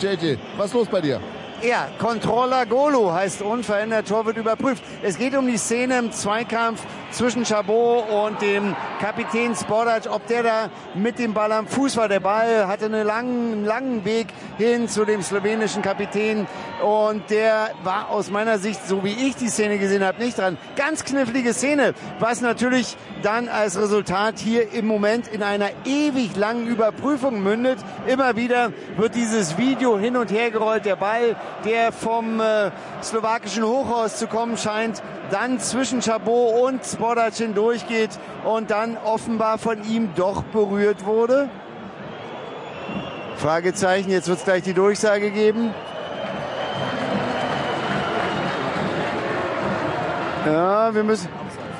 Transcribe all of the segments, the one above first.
JJ, was ist los bei dir? Ja, Controller Golo heißt unverändert, Tor wird überprüft. Es geht um die Szene im Zweikampf zwischen Chabot und dem Kapitän Spordac, ob der da mit dem Ball am Fuß war. Der Ball hatte einen langen Weg hin zu dem slowenischen Kapitän und der war aus meiner Sicht, so wie ich die Szene gesehen habe, nicht dran. Ganz knifflige Szene, was natürlich dann als Resultat hier im Moment in einer ewig langen Überprüfung mündet. Immer wieder wird dieses Video hin und her gerollt, der Ball, der vom slowakischen Hochhaus zu kommen scheint, dann zwischen Chabot und Spordac hindurchgeht und dann offenbar von ihm doch berührt wurde. Fragezeichen, jetzt wird es gleich die Durchsage geben. Ja, wir müssen...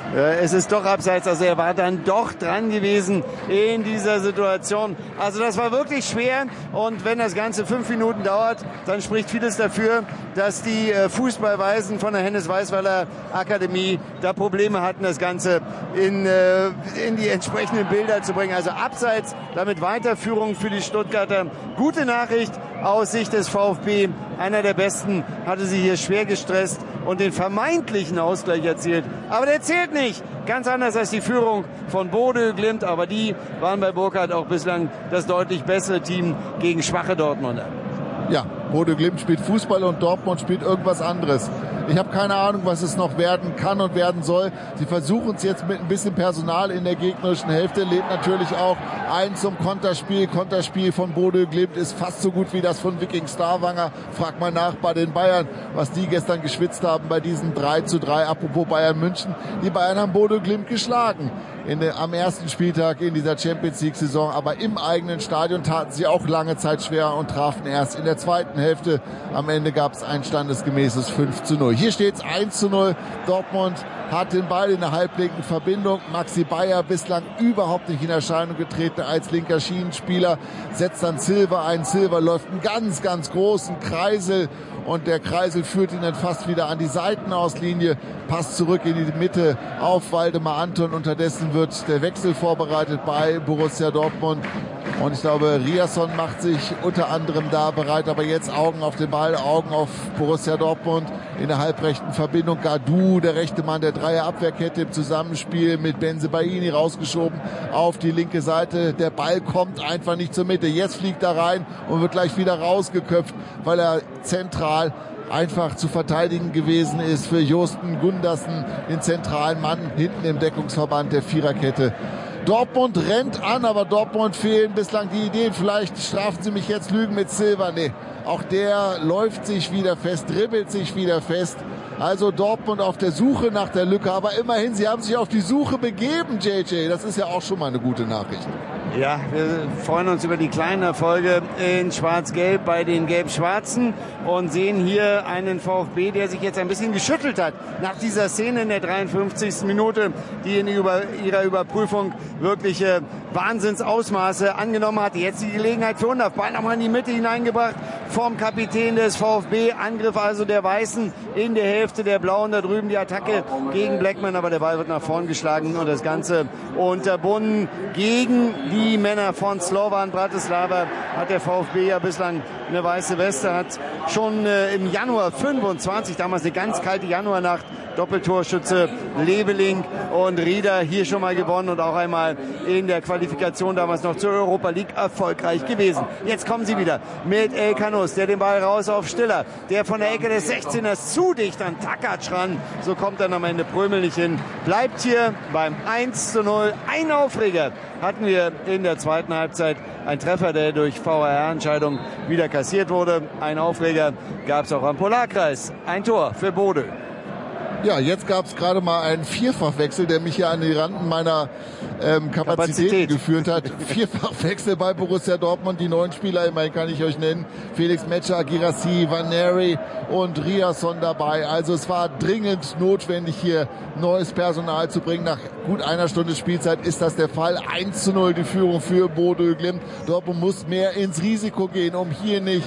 Es ist doch abseits, also er war dann doch dran gewesen in dieser Situation. Also das war wirklich schwer und wenn das Ganze 5 Minuten dauert, dann spricht vieles dafür, dass die Fußballweisen von der Hennes-Weisweiler Akademie da Probleme hatten, das Ganze in die entsprechenden Bilder zu bringen. Also abseits, damit Weiterführung für die Stuttgarter. Gute Nachricht aus Sicht des VfB. Einer der Besten hatte sie hier schwer gestresst und den vermeintlichen Ausgleich erzielt. Aber der zählt nicht. Ganz anders als die Führung von Bodø Glimt. Aber die waren bei Burkhardt auch bislang das deutlich bessere Team gegen schwache Dortmunder. Ja, Bodø Glimt spielt Fußball und Dortmund spielt irgendwas anderes. Ich habe keine Ahnung, was es noch werden kann und werden soll. Sie versuchen es jetzt mit ein bisschen Personal in der gegnerischen Hälfte. Lebt natürlich auch ein zum Konterspiel. Konterspiel von Bodø Glimt ist fast so gut wie das von Viking Stavanger. Frag mal nach bei den Bayern, was die gestern geschwitzt haben bei diesen 3:3. Apropos Bayern München. Die Bayern haben Bodø Glimt geschlagen am ersten Spieltag in dieser Champions-League-Saison. Aber im eigenen Stadion taten sie auch lange Zeit schwer und trafen erst in der zweiten Hälfte. Am Ende gab es ein standesgemäßes 5:0. Hier steht es 1:0. Dortmund hat den Ball in der halblinken Verbindung. Maxi Bayer bislang überhaupt nicht in Erscheinung getreten als linker Schienenspieler. Setzt dann Silva ein. Silva läuft einen ganz, ganz großen Kreisel und der Kreisel führt ihn dann fast wieder an die Seitenauslinie. Passt zurück in die Mitte auf Waldemar Anton. Unterdessen wird der Wechsel vorbereitet bei Borussia Dortmund. Und ich glaube, Riasson macht sich unter anderem da bereit, aber jetzt Augen auf den Ball, Augen auf Borussia Dortmund in der halbrechten Verbindung. Gadou, der rechte Mann der Dreier-Abwehrkette im Zusammenspiel mit Bensebaini rausgeschoben auf die linke Seite. Der Ball kommt einfach nicht zur Mitte. Jetzt fliegt er rein und wird gleich wieder rausgeköpft, weil er zentral einfach zu verteidigen gewesen ist für Josten Gundersen, den zentralen Mann hinten im Deckungsverband der Viererkette. Dortmund rennt an, aber Dortmund fehlen bislang die Ideen. Vielleicht strafen sie mich jetzt Lügen mit Silva. Nee, auch der läuft sich wieder fest, dribbelt sich wieder fest. Also Dortmund auf der Suche nach der Lücke. Aber immerhin, sie haben sich auf die Suche begeben, JJ. Das ist ja auch schon mal eine gute Nachricht. Ja, wir freuen uns über die kleinen Erfolge in Schwarz-Gelb bei den Gelb-Schwarzen und sehen hier einen VfB, der sich jetzt ein bisschen geschüttelt hat nach dieser Szene in der 53. Minute, die in ihrer Überprüfung wirkliche Wahnsinnsausmaße angenommen hat. Jetzt die Gelegenheit für Hundorf. Ball nochmal in die Mitte hineingebracht vom Kapitän des VfB. Angriff also der Weißen in der Hälfte der Blauen. Da drüben die Attacke gegen Blackman, aber der Ball wird nach vorn geschlagen und das Ganze unterbunden gegen die Männer von Slovan Bratislava. Hat der VfB ja bislang eine weiße Weste, hat schon im Januar 25, damals eine ganz kalte Januarnacht, Doppeltorschütze Leveling und Rieder hier schon mal gewonnen und auch einmal in der Qualifikation damals noch zur Europa League erfolgreich gewesen. Jetzt kommen sie wieder mit El Canus, der den Ball raus auf Stiller, der von der Ecke des 16ers zu dicht an Takac ran. So kommt dann am Ende Prömel nicht hin. Bleibt hier beim 1:0. Ein Aufreger hatten wir in der zweiten Halbzeit. Ein Treffer, der durch VAR-Entscheidung wieder kassiert wurde. Ein Aufreger gab es auch am Polarkreis. Ein Tor für Bodø. Ja, jetzt gab es gerade mal einen Vierfachwechsel, der mich hier an die Randen meiner Kapazitäten geführt hat. Vierfachwechsel bei Borussia Dortmund. Die 9 Spieler, immerhin kann ich euch nennen. Felix Metscher, Girassi, Vaneri und Riasson dabei. Also es war dringend notwendig, hier neues Personal zu bringen. Nach gut einer Stunde Spielzeit ist das der Fall. 1:0 die Führung für Bodø Glimt. Dortmund muss mehr ins Risiko gehen, um hier nicht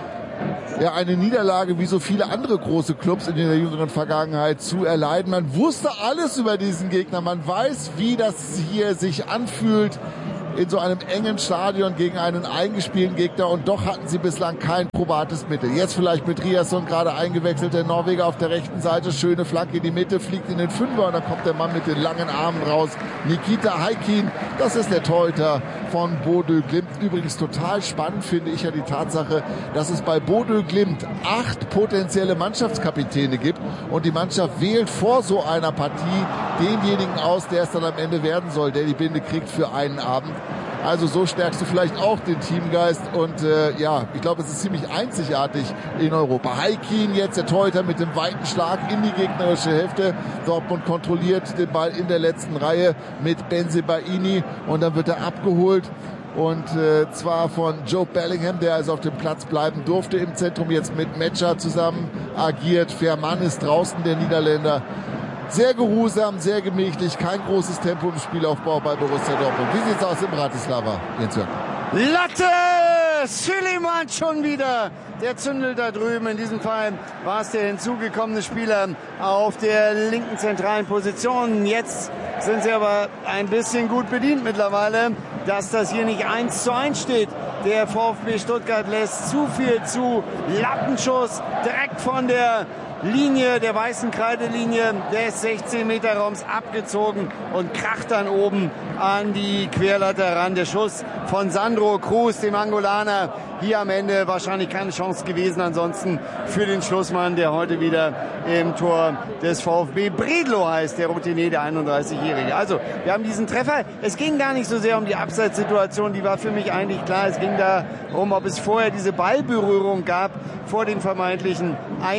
eine Niederlage wie so viele andere große Clubs in der jüngeren Vergangenheit zu erleiden. Man wusste alles über diesen Gegner. Man weiß, wie das hier sich anfühlt in so einem engen Stadion gegen einen eingespielten Gegner und doch hatten sie bislang kein probates Mittel. Jetzt vielleicht mit Riasson gerade eingewechselt, der Norweger auf der rechten Seite, schöne Flanke in die Mitte, fliegt in den Fünfer und dann kommt der Mann mit den langen Armen raus. Nikita Häkkinen, das ist der Torhüter von Bodø Glimt. Übrigens total spannend finde ich ja die Tatsache, dass es bei Bodø Glimt 8 potenzielle Mannschaftskapitäne gibt und die Mannschaft wählt vor so einer Partie denjenigen aus, der es dann am Ende werden soll, der die Binde kriegt für einen Abend. Also so stärkst du vielleicht auch den Teamgeist und ja, ich glaube, es ist ziemlich einzigartig in Europa. Häkkinen jetzt, der Torhüter mit dem weiten Schlag in die gegnerische Hälfte. Dortmund kontrolliert den Ball in der letzten Reihe mit Bensebaini und dann wird er abgeholt. Und zwar von Joe Bellingham, der also auf dem Platz bleiben durfte im Zentrum, jetzt mit Metscher zusammen agiert. Veerman ist draußen, der Niederländer. Sehr geruhsam, sehr gemächlich, kein großes Tempo im Spielaufbau bei Borussia Dortmund. Wie sieht's aus in Bratislava, Jens Jörg? Latte! Süleyman schon wieder. Der zündelt da drüben. In diesem Fall war es der hinzugekommene Spieler auf der linken zentralen Position. Jetzt sind sie aber ein bisschen gut bedient mittlerweile, dass das hier nicht 1:1 steht. Der VfB Stuttgart lässt zu viel zu. Lattenschuss direkt von der Linie, der weißen Kreidelinie des 16-Meter-Raums abgezogen und kracht dann oben an die Querlatte ran. Der Schuss von Sandro Cruz, dem Angolaner, hier am Ende wahrscheinlich keine Chance gewesen. Ansonsten für den Schlussmann, der heute wieder im Tor des VfB Bredlo heißt, der Routinier, der 31-Jährige. Also, wir haben diesen Treffer. Es ging gar nicht so sehr um die Abseitssituation, die war für mich eigentlich klar. Es ging darum, ob es vorher diese Ballberührung gab vor dem vermeintlichen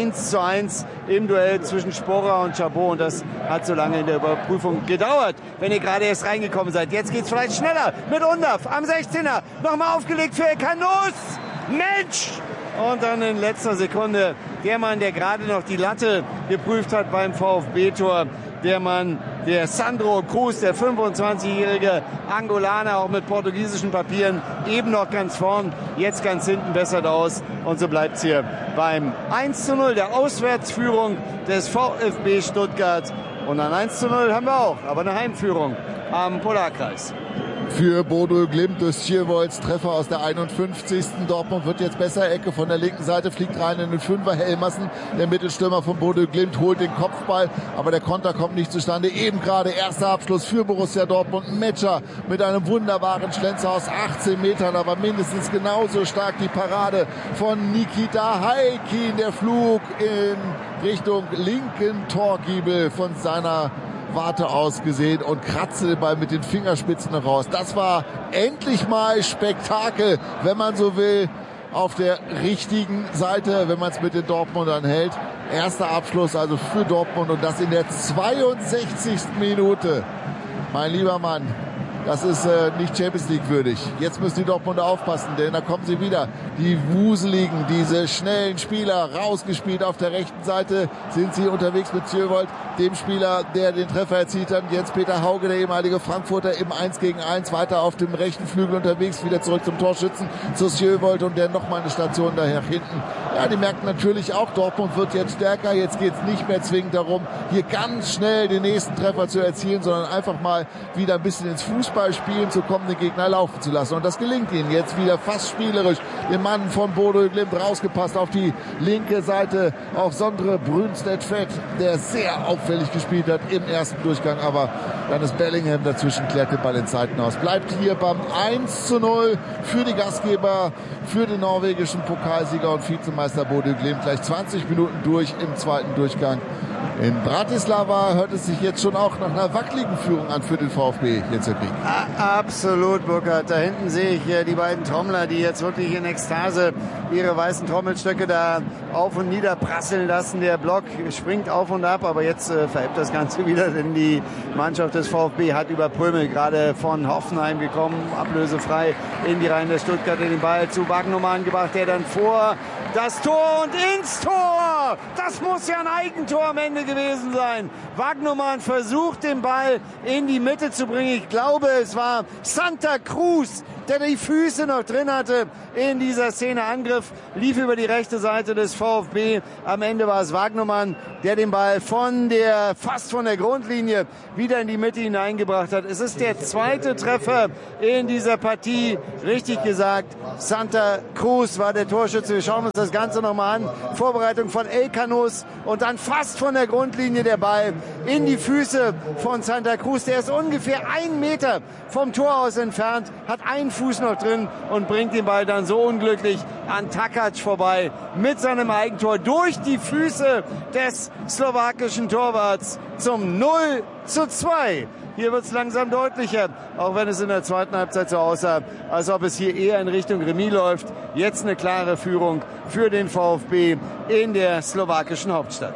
1:1 im Duell zwischen Sporer und Chabot. Und das hat so lange in der Überprüfung gedauert, wenn ihr gerade erst reingekommen seid. Jetzt geht's vielleicht schneller mit Undav am 16er. Nochmal aufgelegt für Kanus. Mensch! Und dann in letzter Sekunde der Mann, der gerade noch die Latte geprüft hat beim VfB-Tor. Der Mann, der Sandro Cruz, der 25-jährige Angolaner, auch mit portugiesischen Papieren, eben noch ganz vorn, jetzt ganz hinten bessert aus. Und so bleibt es hier beim 1:0 der Auswärtsführung des VfB Stuttgart. Und ein 1:0 haben wir auch, aber eine Heimführung am Polarkreis. Für Bodø Glimt durch Tjirvolds Treffer aus der 51. Dortmund wird jetzt besser. Ecke von der linken Seite, fliegt rein in den Fünfer. Helmersen, der Mittelstürmer von Bodø Glimt, holt den Kopfball, aber der Konter kommt nicht zustande. Eben gerade erster Abschluss für Borussia Dortmund. Metscher mit einem wunderbaren Schlenzer aus 18 Metern, aber mindestens genauso stark die Parade von Nikita Häkkinen. Der Flug in Richtung linken Torgiebel von seiner Warte aus gesehen und kratzte den Ball mit den Fingerspitzen raus. Das war endlich mal Spektakel, wenn man so will, auf der richtigen Seite, wenn man es mit den Dortmundern hält. Erster Abschluss also für Dortmund und das in der 62. Minute. Mein lieber Mann, das ist nicht Champions League würdig. Jetzt müssen die Dortmunder aufpassen, denn da kommen sie wieder. Die wuseligen, diese schnellen Spieler, rausgespielt auf der rechten Seite sind sie unterwegs mit Tjirvold, dem Spieler, der den Treffer erzielt hat. Jens-Peter Hauge, der ehemalige Frankfurter, im 1:1 weiter auf dem rechten Flügel unterwegs, wieder zurück zum Torschützen, zu Tjirvold und der nochmal eine Station daher hinten. Ja, die merken natürlich auch, Dortmund wird jetzt stärker. Jetzt geht es nicht mehr zwingend darum, hier ganz schnell den nächsten Treffer zu erzielen, sondern einfach mal wieder ein bisschen ins Fußballspielen zu kommen, den Gegner laufen zu lassen. Und das gelingt ihnen jetzt wieder fast spielerisch. Den Mann von Bodø Glimt rausgepasst auf die linke Seite auf Sondre Brunstedt-Fett, der sehr auffällig gespielt hat im ersten Durchgang. Aber dann ist Bellingham dazwischen, klärt den Ball in Zeiten aus. Bleibt hier beim 1:0 für die Gastgeber, für den norwegischen Pokalsieger und Vizemeister Bodø Glimt. Gleich 20 Minuten durch im zweiten Durchgang. In Bratislava hört es sich jetzt schon auch nach einer wackeligen Führung an für den VfB. Jetzt der Krieg. Absolut, Burkhard. Da hinten sehe ich die beiden Trommler, die jetzt wirklich in Ekstase ihre weißen Trommelstöcke da auf und nieder prasseln lassen. Der Block springt auf und ab, aber jetzt verebbt das Ganze wieder, denn die Mannschaft des VfB hat über Prömel, gerade von Hoffenheim gekommen, ablösefrei in die Reihen der Stuttgarter, den Ball zu Wagnumann gebracht, der dann vor das Tor und ins Tor. Das muss ja ein Eigentor am Ende gewesen sein. Wagnumann versucht, den Ball in die Mitte zu bringen. Ich glaube, es war Santa Cruz, der die Füße noch drin hatte in dieser Szene. Angriff lief über die rechte Seite des VfB. Am Ende war es Wagnumann, der den Ball fast von der Grundlinie wieder in die Mitte hineingebracht hat. Es ist der zweite Treffer in dieser Partie. Richtig gesagt, Santa Cruz war der Torschütze. Wir schauen uns das Ganze nochmal an. Vorbereitung von Elkanus und dann fast von der Grundlinie der Ball in die Füße von Santa Cruz. Der ist ungefähr 1 Meter vom Tor aus entfernt, hat einen Fuß noch drin und bringt den Ball dann so unglücklich an Takac vorbei mit seinem Eigentor durch die Füße des slowakischen Torwarts zum 0:2. Hier wird es langsam deutlicher, auch wenn es in der zweiten Halbzeit so aussah, als ob es hier eher in Richtung Remis läuft. Jetzt eine klare Führung für den VfB in der slowakischen Hauptstadt.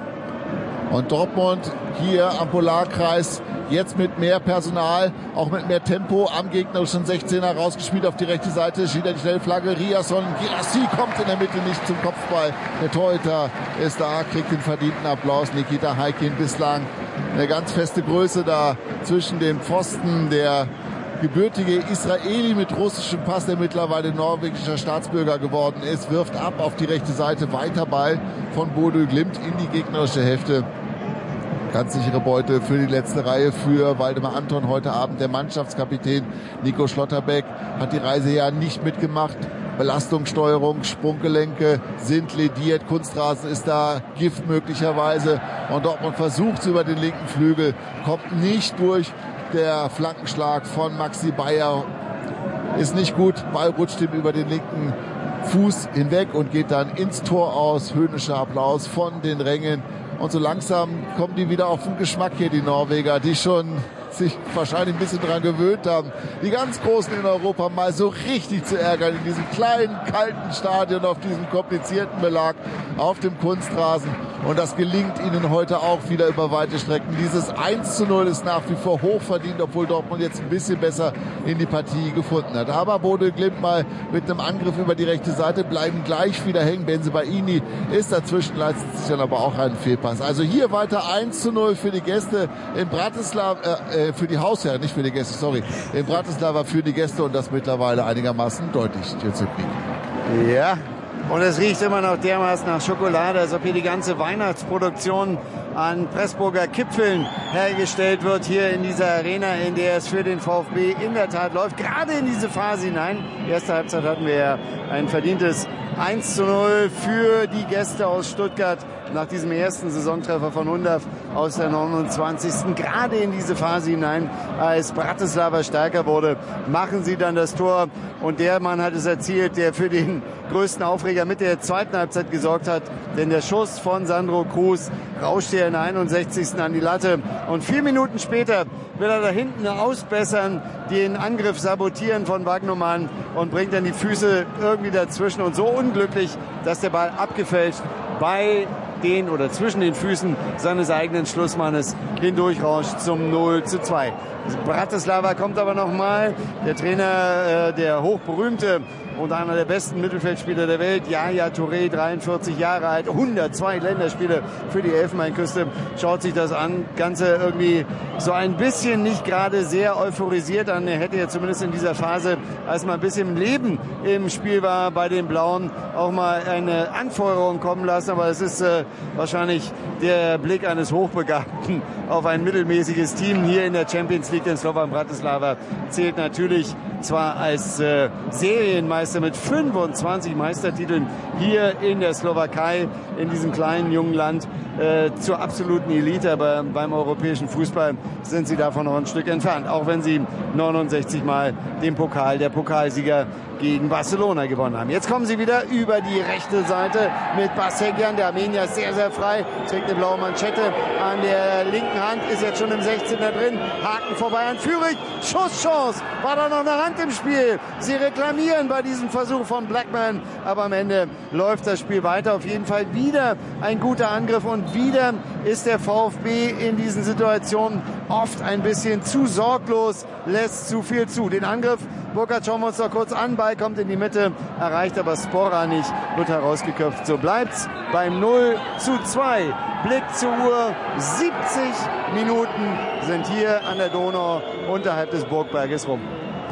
Und Dortmund hier am Polarkreis jetzt mit mehr Personal, auch mit mehr Tempo am gegnerischen 16er rausgespielt auf die rechte Seite. Schieder die Schnellflagge, Riasson, Girassi kommt in der Mitte nicht zum Kopfball. Der Torhüter ist da, kriegt den verdienten Applaus. Nikita Haikin bislang eine ganz feste Größe da zwischen den Pfosten. Der gebürtige Israeli mit russischem Pass, der mittlerweile norwegischer Staatsbürger geworden ist, wirft ab auf die rechte Seite. Weiter Ball von Bodø Glimt in die gegnerische Hälfte. Ganz sichere Beute für die letzte Reihe für Waldemar Anton heute Abend. Der Mannschaftskapitän Nico Schlotterbeck hat die Reise ja nicht mitgemacht. Belastungssteuerung, Sprunggelenke sind lediert. Kunstrasen ist da, Gift möglicherweise. Und Dortmund versucht es über den linken Flügel, kommt nicht durch. Der Flankenschlag von Maxi Bayer ist nicht gut. Ball rutscht ihm über den linken Fuß hinweg und geht dann ins Tor aus. Höhnischer Applaus von den Rängen. Und so langsam kommen die wieder auf den Geschmack hier, die Norweger, die schon sich wahrscheinlich ein bisschen daran gewöhnt haben, die ganz Großen in Europa mal so richtig zu ärgern in diesem kleinen, kalten Stadion, auf diesem komplizierten Belag, auf dem Kunstrasen. Und das gelingt ihnen heute auch wieder über weite Strecken. Dieses 1:0 ist nach wie vor hochverdient, obwohl Dortmund jetzt ein bisschen besser in die Partie gefunden hat. Aber Bodø Glimt mal mit einem Angriff über die rechte Seite, bleiben gleich wieder hängen. Bensebaini ist dazwischen, leistet sich dann aber auch einen Fehlpass. Also hier weiter 1:0 für die Gäste in Bratislava, für die Hausherren, nicht für die Gäste, sorry. In Bratislava für die Gäste und das mittlerweile einigermaßen deutlich hier zu kriegen. Ja. Und es riecht immer noch dermaßen nach Schokolade, als ob hier die ganze Weihnachtsproduktion an Pressburger Kipfeln hergestellt wird, hier in dieser Arena, in der es für den VfB in der Tat läuft. Gerade in diese Phase hinein. Erste Halbzeit hatten wir ja ein verdientes 1:0 für die Gäste aus Stuttgart nach diesem ersten Saisontreffer von Hundaf aus der 29. Gerade in diese Phase hinein, als Bratislava stärker wurde, machen sie dann das Tor. Und der Mann hat es erzielt, der für den größten Aufreger mit der zweiten Halbzeit gesorgt hat. Denn der Schuss von Sandro Cruz rauscht hier in der 61. an die Latte. Und 4 Minuten später will er da hinten ausbessern, den Angriff sabotieren von Wagnumann und bringt dann die Füße irgendwie dazwischen. Und so unglücklich, dass der Ball abgefälscht bei den oder zwischen den Füßen seines eigenen Schlussmannes hindurchrauscht zum 0:2. Bratislava kommt aber nochmal. Der Trainer, der hochberühmte und einer der besten Mittelfeldspieler der Welt, Yaya Touré, 43 Jahre alt, 102 Länderspiele für die Elfenbeinküste, schaut sich das an. Ganze irgendwie so ein bisschen nicht gerade sehr euphorisiert an. Er hätte ja zumindest in dieser Phase, als mal ein bisschen Leben im Spiel war bei den Blauen, auch mal eine Anfeuerung kommen lassen. Aber es ist wahrscheinlich der Blick eines Hochbegabten auf ein mittelmäßiges Team hier in der Champions League. Denn Slovan Bratislava zählt natürlich zwar als Serienmeister mit 25 Meistertiteln hier in der Slowakei, in diesem kleinen jungen Land, zur absoluten Elite, aber beim europäischen Fußball sind sie davon noch ein Stück entfernt, auch wenn sie 69 Mal den Pokal der Pokalsieger gegen Barcelona gewonnen haben. Jetzt kommen sie wieder über die rechte Seite mit Basegian. Der Armenier ist sehr, sehr frei, trägt eine blaue Manschette an der linken Hand, ist jetzt schon im 16er drin. Haken vorbei an Führig. Schusschance. War da noch eine Hand im Spiel. Sie reklamieren bei diesem Versuch von Blackman, aber am Ende läuft das Spiel weiter. Auf jeden Fall wieder ein guter Angriff und wieder ist der VfB in diesen Situationen oft ein bisschen zu sorglos, lässt zu viel zu. Den Angriff, Burkhardt, schauen wir uns noch kurz an. Ball kommt in die Mitte, erreicht aber Spora nicht, wird herausgeköpft. So bleibt's beim 0:2. Blick zur Uhr, 70 Minuten sind hier an der Donau unterhalb des Burgberges rum.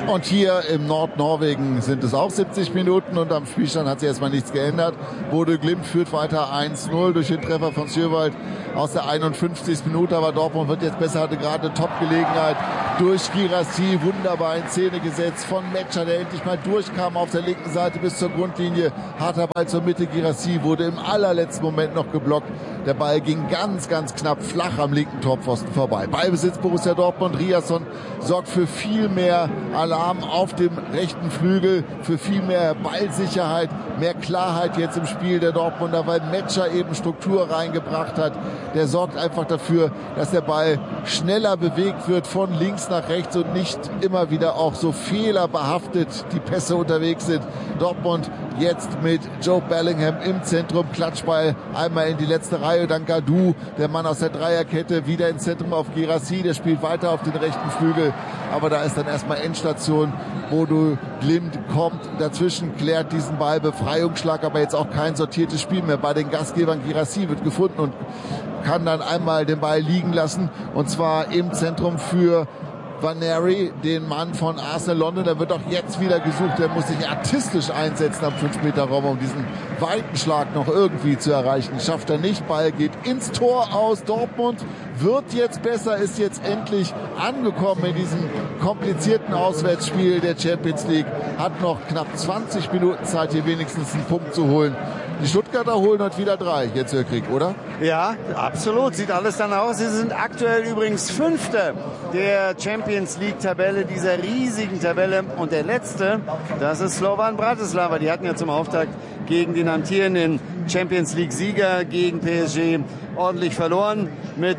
Und hier im Nordnorwegen sind es auch 70 Minuten und am Spielstand hat sich erstmal nichts geändert. Bodø Glimt führt weiter 1-0 durch den Treffer von Sjøvold aus der 51. Minute, aber Dortmund wird jetzt besser, hatte gerade eine Top-Gelegenheit durch Girassi, wunderbar in Szene gesetzt von Metscher, der endlich mal durchkam auf der linken Seite bis zur Grundlinie. Harter Ball zur Mitte, Girassi wurde im allerletzten Moment noch geblockt. Der Ball ging ganz, ganz knapp flach am linken Torpfosten vorbei. Ballbesitz Borussia Dortmund, Riasson sorgt für viel mehr Alarm auf dem rechten Flügel, für viel mehr Ballsicherheit, mehr Klarheit jetzt im Spiel der Dortmunder, weil Metscher eben Struktur reingebracht hat. Der sorgt einfach dafür, dass der Ball schneller bewegt wird von links nach rechts und nicht immer wieder auch so fehlerbehaftet die Pässe unterwegs sind. Dortmund jetzt mit Joe Bellingham im Zentrum, Klatschball einmal in die letzte Reihe, dann Gadou, der Mann aus der Dreierkette, wieder ins Zentrum auf Girassi, der spielt weiter auf den rechten Flügel, aber da ist dann erstmal Endstation. Bodø Glimt kommt dazwischen, klärt diesen Ball, Befreiungsschlag, aber jetzt auch kein sortiertes Spiel mehr bei den Gastgebern. Girassi wird gefunden und kann dann einmal den Ball liegen lassen, und zwar im Zentrum für Vaneri, den Mann von Arsenal London. Der wird auch jetzt wieder gesucht. Der muss sich artistisch einsetzen am 5-Meter-Raum, um diesen weiten Schlag noch irgendwie zu erreichen. Schafft er nicht. Ball geht ins Tor aus. Dortmund wird jetzt besser, ist jetzt endlich angekommen in diesem komplizierten Auswärtsspiel der Champions League. Hat noch knapp 20 Minuten Zeit, hier wenigstens einen Punkt zu holen. Die Stuttgarter holen heute wieder 3, jetzt der Krieg, oder? Ja, absolut. Sieht alles dann aus. Sie sind aktuell übrigens Fünfte der Champions League-Tabelle, dieser riesigen Tabelle. Und der Letzte, das ist Slovan Bratislava. Die hatten ja zum Auftakt gegen den amtierenden Champions League-Sieger, gegen PSG, ordentlich verloren mit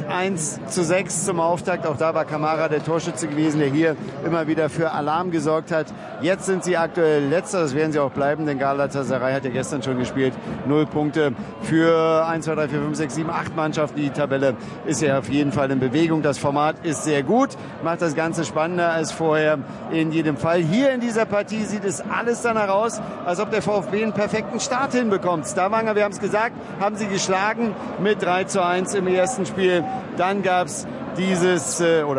1:6 zum Auftakt. Auch da war Kamara der Torschütze gewesen, der hier immer wieder für Alarm gesorgt hat. Jetzt sind sie aktuell Letzter, das werden sie auch bleiben, denn Galatasaray hat ja gestern schon gespielt. 0 Punkte für 1, 2, 3, 4, 5, 6, 7, 8 Mannschaften. Die Tabelle ist ja auf jeden Fall in Bewegung. Das Format ist sehr gut, macht das Ganze spannender als vorher in jedem Fall. Hier in dieser Partie sieht es alles danach aus, als ob der VfB einen perfekten Start hinbekommt. Stavanger, wir haben es gesagt, haben sie geschlagen mit 3:1 im ersten Spiel. Dann gibt's dieses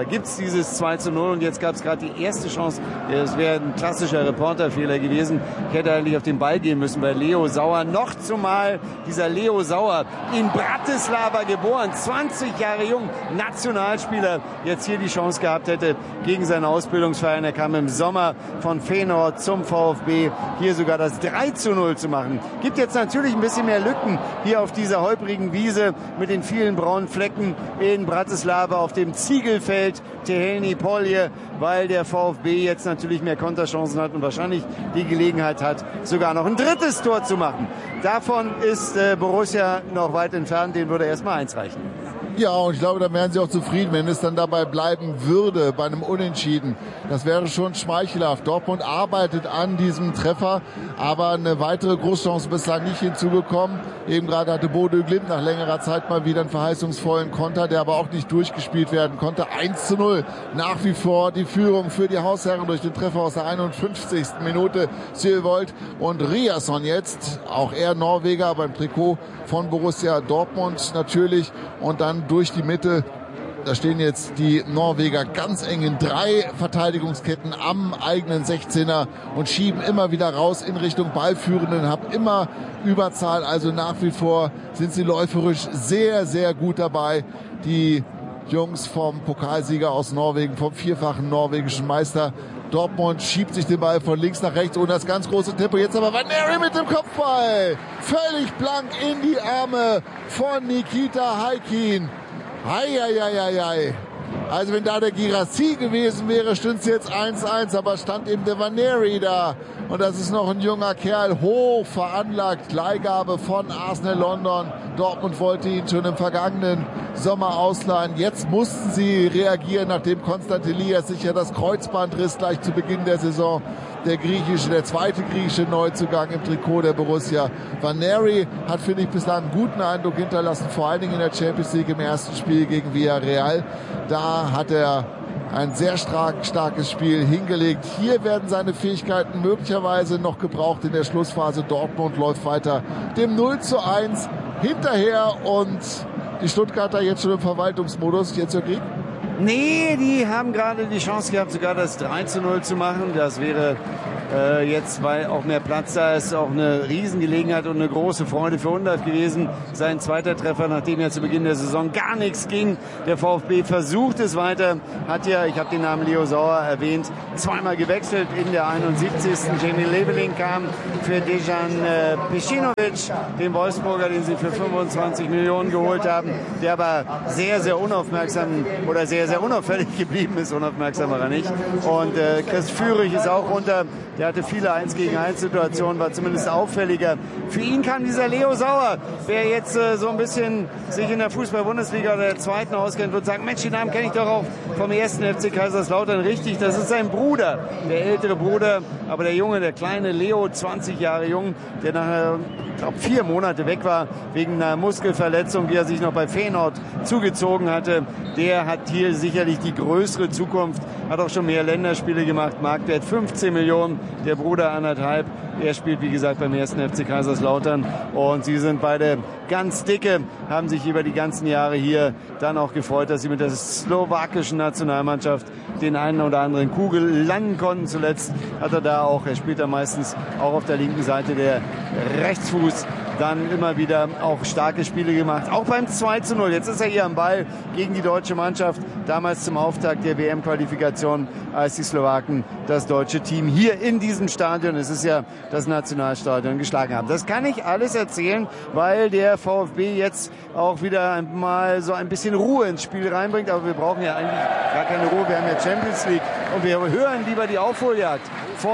2:0 und jetzt gab es gerade die erste Chance. Es wäre ein klassischer Reporterfehler gewesen. Ich hätte eigentlich auf den Ball gehen müssen bei Leo Sauer. Noch zumal dieser Leo Sauer, in Bratislava geboren, 20 Jahre jung, Nationalspieler, jetzt hier die Chance gehabt hätte gegen seinen Ausbildungsverein. Er kam im Sommer von Feyenoord zum VfB, hier sogar das 3:0 zu machen. Gibt jetzt natürlich ein bisschen mehr Lücken hier auf dieser holprigen Wiese mit den vielen braunen Flecken in Bratislava auf dem Ziegelfeld Tehelni Polje, weil der VfB jetzt natürlich mehr Konterchancen hat und wahrscheinlich die Gelegenheit hat, sogar noch ein drittes Tor zu machen. Davon ist Borussia noch weit entfernt, den würde erstmal 1 reichen. Ja, und ich glaube, da wären sie auch zufrieden, wenn es dann dabei bleiben würde bei einem Unentschieden. Das wäre schon schmeichelhaft. Dortmund arbeitet an diesem Treffer, aber eine weitere Großchance bislang nicht hinzugekommen. Eben gerade hatte Bodø Glimt nach längerer Zeit mal wieder einen verheißungsvollen Konter, der aber auch nicht durchgespielt werden konnte. 1:0 nach wie vor die Führung für die Hausherren durch den Treffer aus der 51. Minute. Sjøvold und Riasson jetzt, auch er Norweger beim Trikot von Borussia Dortmund natürlich, und dann durch die Mitte. Da stehen jetzt die Norweger ganz eng in 3 Verteidigungsketten am eigenen 16er und schieben immer wieder raus in Richtung Ballführenden, haben immer Überzahl, also nach wie vor sind sie läuferisch sehr, sehr gut dabei. Die Jungs vom Pokalsieger aus Norwegen, vom 4-fachen norwegischen Meister. Dortmund schiebt sich den Ball von links nach rechts ohne das ganz große Tempo. Jetzt aber Vaneri mit dem Kopfball. Völlig blank in die Arme von Nikita Häkkinen. Ei. Also wenn da der Girassi gewesen wäre, stünde es jetzt 1:1, aber stand eben der Vaneri da. Und das ist noch ein junger Kerl, hoch veranlagt, Leihgabe von Arsenal London. Dortmund wollte ihn schon im vergangenen Sommer ausleihen. Jetzt mussten sie reagieren, nachdem Konstantin Elias sich ja das Kreuzband riss gleich zu Beginn der Saison. Der zweite griechische Neuzugang im Trikot der Borussia. Vaneri hat, finde ich, bislang einen guten Eindruck hinterlassen, vor allen Dingen in der Champions League im ersten Spiel gegen Villarreal. Da hat er ein sehr starkes Spiel hingelegt. Hier werden seine Fähigkeiten möglicherweise noch gebraucht in der Schlussphase. Dortmund läuft weiter dem 0:1 hinterher und die Stuttgarter jetzt schon im Verwaltungsmodus. Jetzt der Krieg. Nee, die haben gerade die Chance gehabt, sogar das 3:0 zu machen. Das wäre jetzt, weil auch mehr Platz da ist, auch eine Riesengelegenheit und eine große Freude für Undav gewesen. Sein zweiter Treffer, nachdem ja zu Beginn der Saison gar nichts ging. Der VfB versucht es weiter, hat ja, ich habe den Namen Leo Sauer erwähnt, zweimal gewechselt. In der 71. Jamie Leveling kam für Dejan Pecinovic, den Wolfsburger, den sie für 25 Millionen geholt haben, der aber sehr, sehr unaufmerksam oder sehr, sehr unauffällig geblieben ist. Unaufmerksam war er nicht. Und Chris Führig ist auch runter. Der hatte viele 1-gegen-1 Situationen, war zumindest auffälliger. Für ihn kam dieser Leo Sauer, wer jetzt so ein bisschen sich in der Fußball-Bundesliga oder der zweiten auskennt, wird sagen, Mensch, den Namen kenne ich doch auch vom 1. FC Kaiserslautern. Richtig, das ist sein Bruder, der ältere Bruder. Aber der Junge, der kleine Leo, 20 Jahre jung, der nachher, ich glaube, 4 Monate weg war wegen einer Muskelverletzung, die er sich noch bei Feyenoord zugezogen hatte, der hat hier sicherlich die größere Zukunft, hat auch schon mehr Länderspiele gemacht, Marktwert 15 Millionen, der Bruder 1,5. Er spielt, wie gesagt, beim 1. FC Kaiserslautern und sie sind beide ganz dicke, haben sich über die ganzen Jahre hier dann auch gefreut, dass sie mit der slowakischen Nationalmannschaft den einen oder anderen Kugel landen konnten. Zuletzt hat er da auch, er spielt da meistens auch auf der linken Seite, der Rechtsfuß, dann immer wieder auch starke Spiele gemacht. Auch beim 2:0. Jetzt ist er hier am Ball gegen die deutsche Mannschaft. Damals zum Auftakt der WM-Qualifikation, als die Slowaken das deutsche Team hier in diesem Stadion, es ist ja das Nationalstadion, geschlagen haben. Das kann ich alles erzählen, weil der VfB jetzt auch wieder mal so ein bisschen Ruhe ins Spiel reinbringt. Aber wir brauchen ja eigentlich gar keine Ruhe. Wir haben ja Champions League und wir hören lieber die Aufholjagd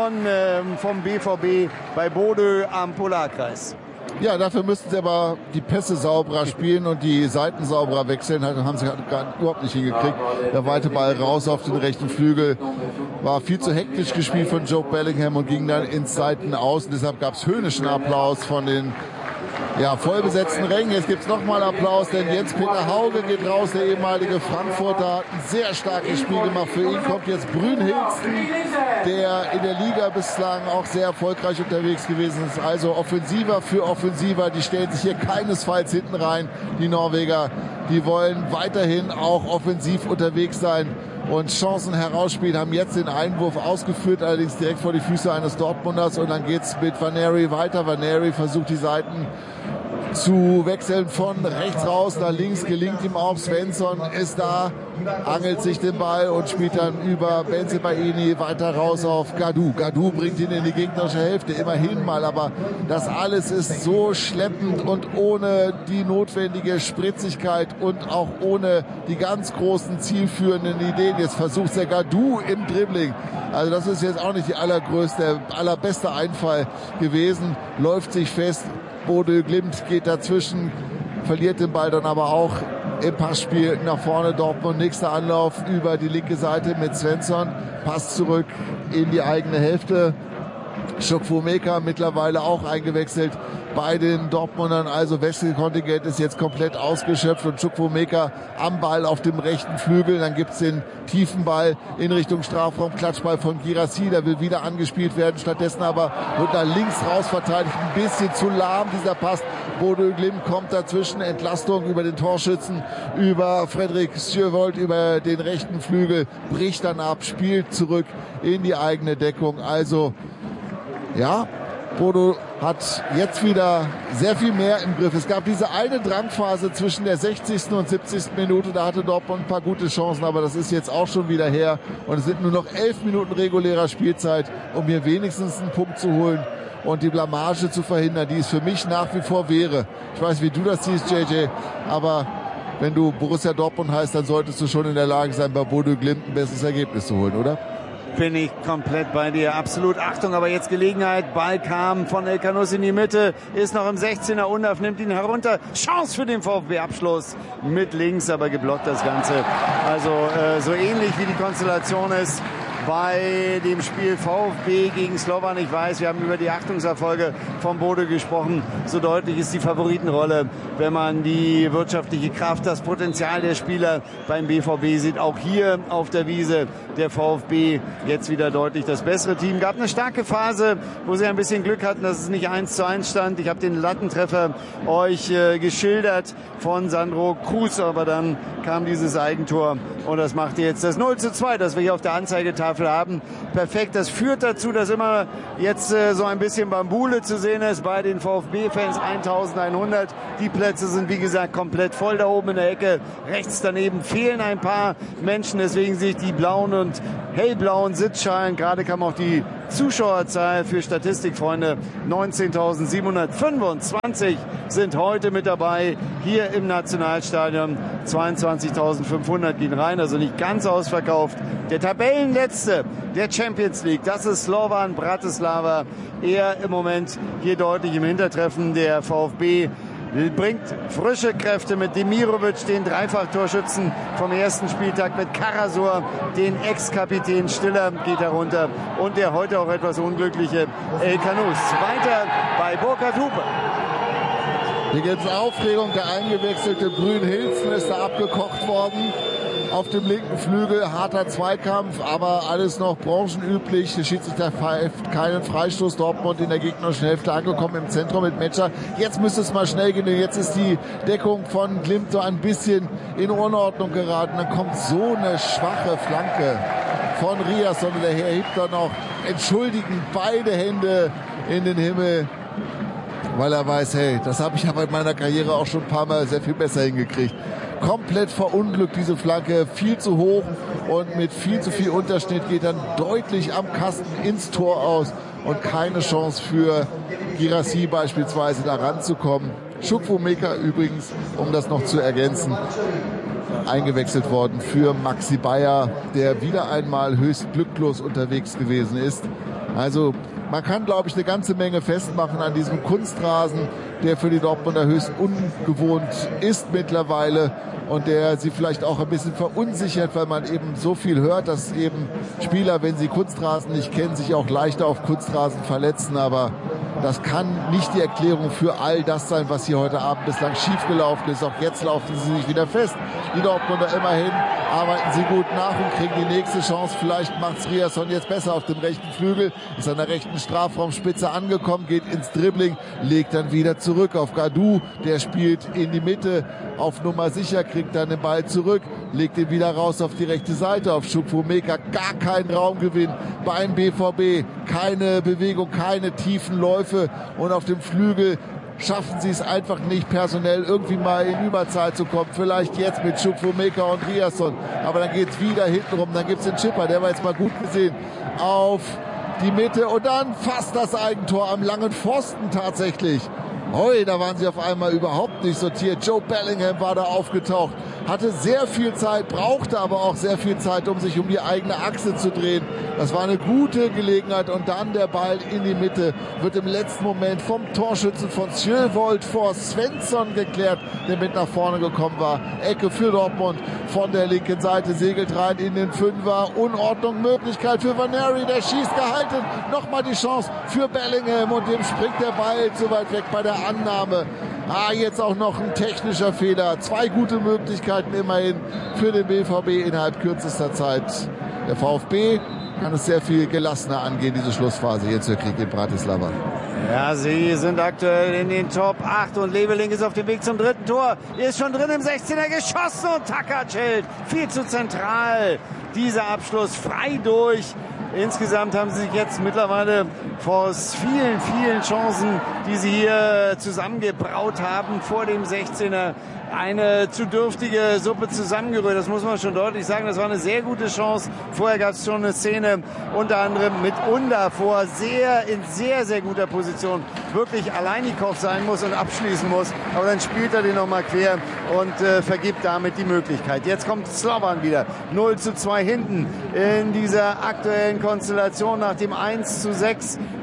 vom BVB bei Bodø am Polarkreis. Ja, dafür müssten sie aber die Pässe sauberer spielen und die Seiten sauberer wechseln. Das haben sie überhaupt nicht hingekriegt. Der weite Ball raus auf den rechten Flügel. War viel zu hektisch gespielt von Joe Bellingham und ging dann ins Seitenaus. Deshalb gab es höhnischen Applaus von den vollbesetzten Rängen. Jetzt gibt's nochmal Applaus, denn Jens-Peter Hauge geht raus, der ehemalige Frankfurter, hat ein sehr starkes Spiel gemacht. Für ihn kommt jetzt Brynhildsen, der in der Liga bislang auch sehr erfolgreich unterwegs gewesen ist. Also Offensiver für Offensiver, die stellen sich hier keinesfalls hinten rein. Die Norweger, die wollen weiterhin auch offensiv unterwegs sein und Chancen herausspielen, haben jetzt den Einwurf ausgeführt, allerdings direkt vor die Füße eines Dortmunders, und dann geht's mit Vaneri weiter. Vaneri versucht die Seiten zu wechseln von rechts raus nach links, gelingt ihm auch. Svensson ist da, angelt sich den Ball und spielt dann über Bensebaini weiter raus auf Gadou. Gadou bringt ihn in die gegnerische Hälfte, immerhin mal, aber das alles ist so schleppend und ohne die notwendige Spritzigkeit und auch ohne die ganz großen zielführenden Ideen. Jetzt versucht der Gadou im Dribbling. Also das ist jetzt auch nicht die allerbeste Einfall gewesen, läuft sich fest. Bodø Glimt geht dazwischen, verliert den Ball dann aber auch im Passspiel nach vorne. Dortmund, nächster Anlauf über die linke Seite mit Svensson. Pass zurück in die eigene Hälfte. Chukwuemeka mittlerweile auch eingewechselt bei den Dortmundern. Also Wechselkontingent ist jetzt komplett ausgeschöpft und Chukwuemeka am Ball auf dem rechten Flügel. Dann gibt's den tiefen Ball in Richtung Strafraum. Klatschball von Guirassy, der will wieder angespielt werden. Stattdessen aber wird da links raus verteidigt. Ein bisschen zu lahm dieser Pass. Bodø Glimt kommt dazwischen. Entlastung über den Torschützen, über Frederik Sjövold, über den rechten Flügel. Bricht dann ab, spielt zurück in die eigene Deckung. Also ja, Bodø hat jetzt wieder sehr viel mehr im Griff. Es gab diese eine Drangphase zwischen der 60. und 70. Minute. Da hatte Dortmund ein paar gute Chancen, aber das ist jetzt auch schon wieder her. Und es sind nur noch 11 Minuten regulärer Spielzeit, um hier wenigstens einen Punkt zu holen und die Blamage zu verhindern, die es für mich nach wie vor wäre. Ich weiß, wie du das siehst, JJ, aber wenn du Borussia Dortmund heißt, dann solltest du schon in der Lage sein, bei Bodø Glimt ein besseres Ergebnis zu holen, oder? Bin ich komplett bei dir. Absolut. Achtung, aber jetzt Gelegenheit. Ball kam von El Canus in die Mitte. Ist noch im 16er. Undav nimmt ihn herunter. Chance für den VfB. Abschluss mit links, aber geblockt das Ganze. Also so ähnlich wie die Konstellation ist bei dem Spiel VfB gegen Slovan. Ich weiß, wir haben über die Achtungserfolge von Bode gesprochen. So deutlich ist die Favoritenrolle, wenn man die wirtschaftliche Kraft, das Potenzial der Spieler beim BVB sieht. Auch hier auf der Wiese der VfB jetzt wieder deutlich das bessere Team. Gab eine starke Phase, wo sie ein bisschen Glück hatten, dass es nicht 1:1 stand. Ich habe den Lattentreffer euch geschildert von Sandro Cruz, aber dann kam dieses Eigentor und das macht jetzt das 0:2, das wir hier auf der Anzeigetafel haben. Perfekt, das führt dazu, dass immer jetzt so ein bisschen Bambule zu sehen ist bei den VfB-Fans, 1100. Die Plätze sind wie gesagt komplett voll da oben in der Ecke. Rechts daneben fehlen ein paar Menschen, deswegen sehe ich die blauen und hellblauen Sitzschalen. Gerade kam auch die Zuschauerzahl für Statistikfreunde. 19.725 sind heute mit dabei hier im Nationalstadion. 22.500 gehen rein, also nicht ganz ausverkauft. Der Tabellenletzte der Champions League, das ist Slovan Bratislava. Er im Moment hier deutlich im Hintertreffen. Der VfB bringt frische Kräfte mit Demirovic, den Dreifachtorschützen vom ersten Spieltag, mit Karasor, den Ex-Kapitän Stiller geht herunter und der heute auch etwas unglückliche El Kanous. Weiter bei Burkhard Hupe. Hier gibt es Aufregung. Der eingewechselte Brünn-Hilzen ist da abgekocht worden. Auf dem linken Flügel harter Zweikampf, aber alles noch branchenüblich. Der Schiedsrichter pfeift keinen Freistoß. Dortmund in der gegnerischen Hälfte angekommen im Zentrum mit Metscher. Jetzt müsste es mal schnell gehen. Jetzt ist die Deckung von Glimt so ein bisschen in Unordnung geraten. Dann kommt so eine schwache Flanke von Riasson. Der Herr hebt dann noch entschuldigend beide Hände in den Himmel, weil er weiß, hey, das habe ich aber in meiner Karriere auch schon ein paar Mal sehr viel besser hingekriegt. Komplett verunglückt diese Flanke, viel zu hoch und mit viel zu viel Unterschnitt geht dann deutlich am Kasten ins Tor aus und keine Chance für Guirassy beispielsweise da ranzukommen. Chukwuemeka übrigens, um das noch zu ergänzen, eingewechselt worden für Maxi Bayer, der wieder einmal höchst glücklos unterwegs gewesen ist. Also man kann, glaube ich, eine ganze Menge festmachen an diesem Kunstrasen, der für die Dortmunder höchst ungewohnt ist mittlerweile und der sie vielleicht auch ein bisschen verunsichert, weil man eben so viel hört, dass eben Spieler, wenn sie Kunstrasen nicht kennen, sich auch leichter auf Kunstrasen verletzen. Aber das kann nicht die Erklärung für all das sein, was hier heute Abend bislang schiefgelaufen ist. Auch jetzt laufen sie sich wieder fest. Die Dortmunder immerhin arbeiten sie gut nach und kriegen die nächste Chance. Vielleicht macht Riasson jetzt besser auf dem rechten Flügel, ist an der rechten Strafraumspitze angekommen, geht ins Dribbling, legt dann wieder zurück auf Gadou. Der spielt in die Mitte auf Nummer sicher, kriegt dann den Ball zurück, legt ihn wieder raus auf die rechte Seite auf Chukwuemeka. Gar keinen Raumgewinn beim BVB, keine Bewegung, keine tiefen Läufe und auf dem Flügel schaffen sie es einfach nicht, personell irgendwie mal in Überzahl zu kommen. Vielleicht jetzt mit Chukwuemeka und Riasson, aber dann geht's wieder hinten rum. Dann gibt's den Chipper, der war jetzt mal gut gesehen, auf die Mitte und dann fast das Eigentor am langen Pfosten tatsächlich. Hoi, da waren sie auf einmal überhaupt nicht sortiert. Joe Bellingham war da aufgetaucht, hatte sehr viel Zeit, brauchte aber auch sehr viel Zeit, um sich um die eigene Achse zu drehen. Das war eine gute Gelegenheit und dann der Ball in die Mitte wird im letzten Moment vom Torschützen von Sjövold vor Svensson geklärt, der mit nach vorne gekommen war. Ecke für Dortmund von der linken Seite, segelt rein in den Fünfer. Unordnung, Möglichkeit für Vaneri, der schießt gehalten. Nochmal die Chance für Bellingham und dem springt der Ball zu weit weg bei der Annahme. Jetzt auch noch ein technischer Fehler. Zwei gute Möglichkeiten immerhin für den BVB innerhalb kürzester Zeit. Der VfB kann es sehr viel gelassener angehen, diese Schlussphase hier zur Krieg in Bratislava. Ja, sie sind aktuell in den Top 8 und Leveling ist auf dem Weg zum dritten Tor. Er ist schon drin im 16er geschossen und Takac hält viel zu zentral. Dieser Abschluss frei durch. Insgesamt haben sie sich jetzt mittlerweile vor vielen, vielen Chancen, die sie hier zusammengebraut haben, vor dem 16er eine zu dürftige Suppe zusammengerührt. Das muss man schon deutlich sagen. Das war eine sehr gute Chance. Vorher gab es schon eine Szene, unter anderem mit Unda vor, in sehr, sehr guter Position. Wirklich Aleinikow sein muss und abschließen muss. Aber dann spielt er den nochmal quer und vergibt damit die Möglichkeit. Jetzt kommt Slovan wieder. 0:2 hinten in dieser aktuellen Konstellation nach dem 1:6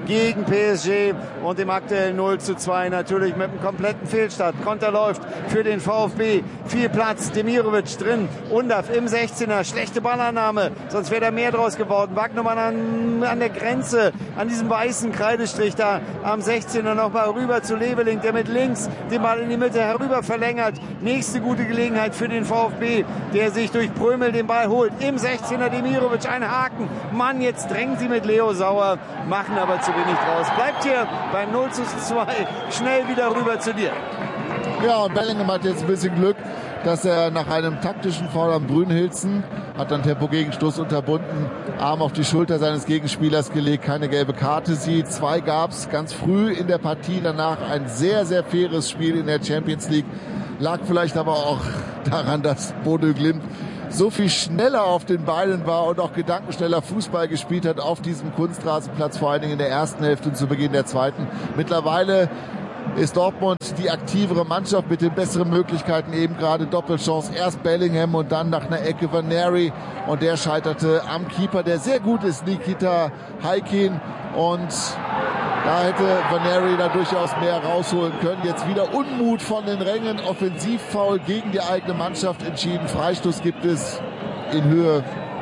gegen PSG und dem aktuellen 0:2 natürlich mit einem kompletten Fehlstart. Konter läuft für den VfB. Viel Platz, Demirovic drin, Undav im 16er, schlechte Ballannahme, sonst wäre da mehr draus geworden. Wagnumann an der Grenze, an diesem weißen Kreidestrich da am 16er nochmal rüber zu Leveling, der mit links den Ball in die Mitte herüber verlängert. Nächste gute Gelegenheit für den VfB, der sich durch Prömel den Ball holt. Im 16er Demirovic, ein Haken. Mann, jetzt drängen sie mit Leo Sauer, machen aber zu wenig draus. Bleibt hier beim 0:2 schnell wieder rüber zu dir. Ja, und Bellingham hat jetzt ein bisschen Glück, dass er nach einem taktischen Foul am Brünhilzen hat dann Tempo-Gegenstoß unterbunden, Arm auf die Schulter seines Gegenspielers gelegt, keine gelbe Karte sieht. 2 gab's ganz früh in der Partie, danach ein sehr, sehr faires Spiel in der Champions League. Lag vielleicht aber auch daran, dass Bodø Glimt so viel schneller auf den Beinen war und auch gedankenschneller Fußball gespielt hat auf diesem Kunstrasenplatz, vor allen Dingen in der ersten Hälfte und zu Beginn der zweiten. Mittlerweile ist Dortmund die aktivere Mannschaft mit den besseren Möglichkeiten, eben gerade Doppelchance. Erst Bellingham und dann nach einer Ecke Van Nery und der scheiterte am Keeper, der sehr gut ist, Nikita Haykin, und da hätte Van Nery da durchaus mehr rausholen können. Jetzt wieder Unmut von den Rängen, Offensivfoul gegen die eigene Mannschaft entschieden. Freistoß gibt es in Höhe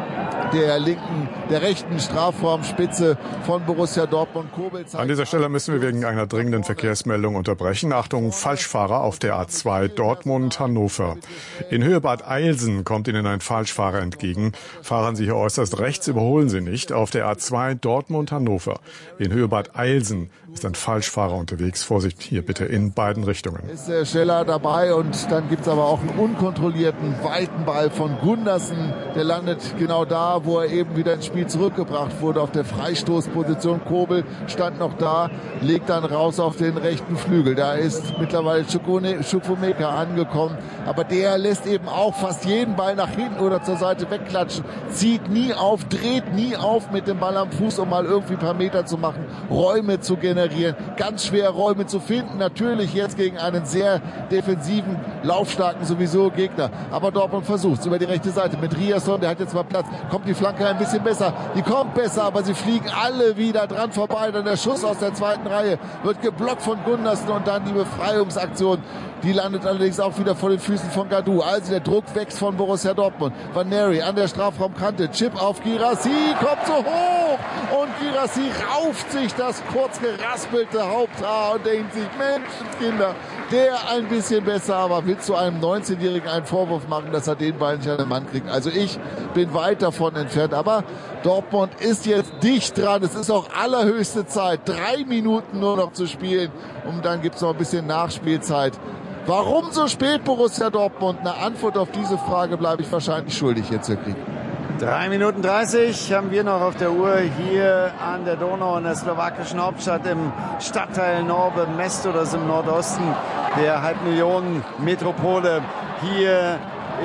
der rechten Strafraumspitze von Borussia Dortmund. An dieser Stelle müssen wir wegen einer dringenden Verkehrsmeldung unterbrechen. Achtung, Falschfahrer auf der A2 Dortmund-Hannover. In Höhe Bad Eilsen kommt Ihnen ein Falschfahrer entgegen. Fahren Sie hier äußerst rechts, überholen Sie nicht. Auf der A2 Dortmund-Hannover. In Höhe Bad Eilsen ist ein Falschfahrer unterwegs. Vorsicht hier bitte in beiden Richtungen. Ist der Scheller dabei und dann gibt's aber auch einen unkontrollierten, weiten Ball von Gundersen. Der landet genau da, wo er eben wieder ins Spiel zurückgebracht wurde, auf der Freistoßposition. Kobel stand noch da, legt dann raus auf den rechten Flügel. Da ist mittlerweile Chukwuemeka angekommen, aber der lässt eben auch fast jeden Ball nach hinten oder zur Seite wegklatschen, zieht nie auf, dreht nie auf mit dem Ball am Fuß, um mal irgendwie ein paar Meter zu machen, Räume zu generieren. Ganz schwer Räume zu finden, natürlich jetzt gegen einen sehr defensiven, laufstarken sowieso Gegner. Aber Dortmund versucht es über die rechte Seite mit Riasson, der hat jetzt mal Platz, kommt die Flanke ein bisschen besser, die kommt besser, aber sie fliegen alle wieder dran vorbei. Dann der Schuss aus der zweiten Reihe wird geblockt von Gundersen und dann die Befreiungsaktion. Die landet allerdings auch wieder vor den Füßen von Gadou. Also der Druck wächst von Borussia Dortmund. Van Nery an der Strafraumkante. Chip auf Guirassy. Kommt so hoch. Und Guirassy rauft sich das kurz geraspelte Haupthaar und denkt sich, Menschenskinder, der ein bisschen besser. Aber willst du einem 19-Jährigen einen Vorwurf machen, dass er den Ball nicht an den Mann kriegt? Also ich bin weit davon entfernt. Aber Dortmund ist jetzt dicht dran. Es ist auch allerhöchste Zeit. 3 Minuten nur noch zu spielen. Und dann gibt es noch ein bisschen Nachspielzeit. Warum so spät Borussia Dortmund? Eine Antwort auf diese Frage bleibe ich wahrscheinlich schuldig jetzt zu kriegen. 3 Minuten 30 haben wir noch auf der Uhr hier an der Donau in der slowakischen Hauptstadt im Stadtteil Nowe Mesto, das im Nordosten der Halbmillionen-Metropole hier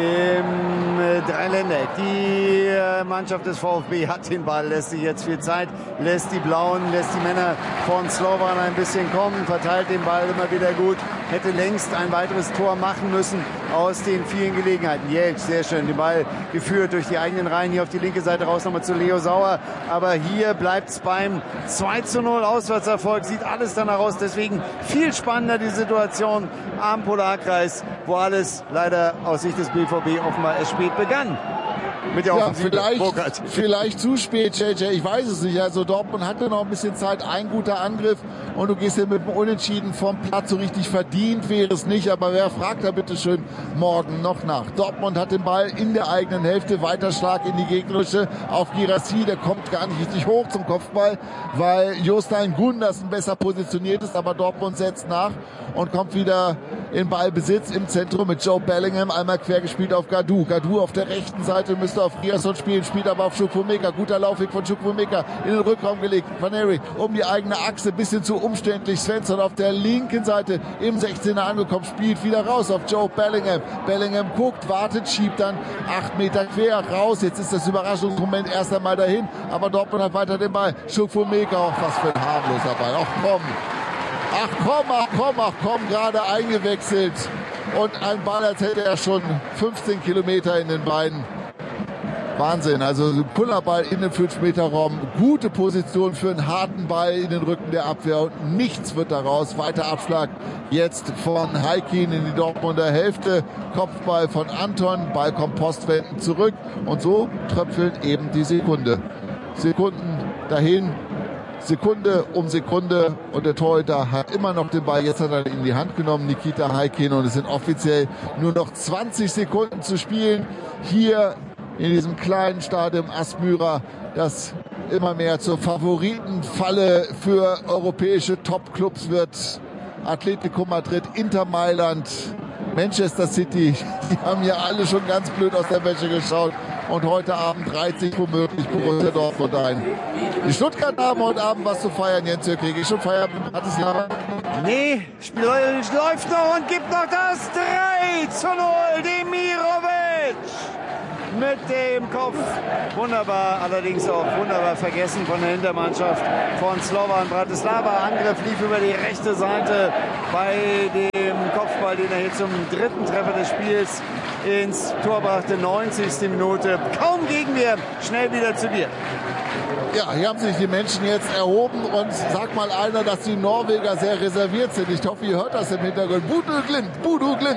im Dreiländereck. Die Mannschaft des VfB hat den Ball, lässt sich jetzt viel Zeit, lässt die Blauen, lässt die Männer von Slovan ein bisschen kommen, verteilt den Ball immer wieder gut, hätte längst ein weiteres Tor machen müssen aus den vielen Gelegenheiten. Jeltsch, sehr schön, den Ball geführt durch die eigenen Reihen, hier auf die linke Seite raus, nochmal zu Leo Sauer, aber hier bleibt es beim 2:0 Auswärtserfolg, sieht alles danach aus, deswegen viel spannender die Situation am Polarkreis, wo alles leider aus Sicht des BVB offenbar erst spät begann. Mit der Offensive. Vielleicht zu spät, JJ, ich weiß es nicht. Also Dortmund hatte noch ein bisschen Zeit, ein guter Angriff und du gehst hier mit dem Unentschieden vom Platz. So richtig verdient wäre es nicht, aber wer fragt da bitte schön morgen noch nach? Dortmund hat den Ball in der eigenen Hälfte, weiter Schlag in die gegnerische auf Guirassy, der kommt gar nicht richtig hoch zum Kopfball, weil Jostein Gundersen besser positioniert ist, aber Dortmund setzt nach und kommt wieder in Ballbesitz im Zentrum mit Joe Bellingham, einmal quer gespielt auf Gadou. Gadou auf der rechten Seite müsste auf Riasson spielen, spielt aber auf Chukwuemeka. Guter Laufweg von Chukwuemeka in den Rückraum gelegt. Van Nery um die eigene Achse, bisschen zu umständlich. Svensson auf der linken Seite im 16er angekommen, spielt wieder raus auf Joe Bellingham. Bellingham guckt, wartet, schiebt dann 8 Meter quer raus. Jetzt ist das Überraschungsmoment erst einmal dahin, aber Dortmund hat weiter den Ball. Chukwuemeka, auch was für ein harmloser Ball. Ach komm, gerade eingewechselt. Und ein Ball, als hätte er schon 15 Kilometer in den Beinen. Wahnsinn, also Pullerball in den 5-Meter-Raum, gute Position für einen harten Ball in den Rücken der Abwehr und nichts wird daraus. Weiter Abschlag jetzt von Haikin in die Dortmunder Hälfte, Kopfball von Anton, Ball kommt postwendend zurück und so tröpfelt eben die Sekunde. Sekunden dahin, Sekunde um Sekunde und der Torhüter hat immer noch den Ball, jetzt hat er ihn in die Hand genommen, Nikita Haikin, und es sind offiziell nur noch 20 Sekunden zu spielen hier in diesem kleinen Stadion Asmyra, das immer mehr zur Favoritenfalle für europäische Topclubs wird. Atletico Madrid, Inter Mailand, Manchester City, die haben ja alle schon ganz blöd aus der Wäsche geschaut. Und heute Abend reiht sich womöglich Borussia Dortmund ein. Die Stuttgarter haben heute Abend was zu feiern, Jens Jörg. Kriege ich schon Feierabend? Hat es ja? Nee, Spiel läuft noch und gibt noch das 3:0. Demirovic mit dem Kopf. Wunderbar, allerdings auch wunderbar vergessen von der Hintermannschaft von Slovan Bratislava. Angriff lief über die rechte Seite bei dem Kopfball, den er hier zum dritten Treffer des Spiels ins Tor brachte. 90. Minute. Kaum Gegenwehr. Schnell wieder zu dir. Ja, hier haben sich die Menschen jetzt erhoben und sagt mal einer, dass die Norweger sehr reserviert sind. Ich hoffe, ihr hört das im Hintergrund. Bodo Glimt.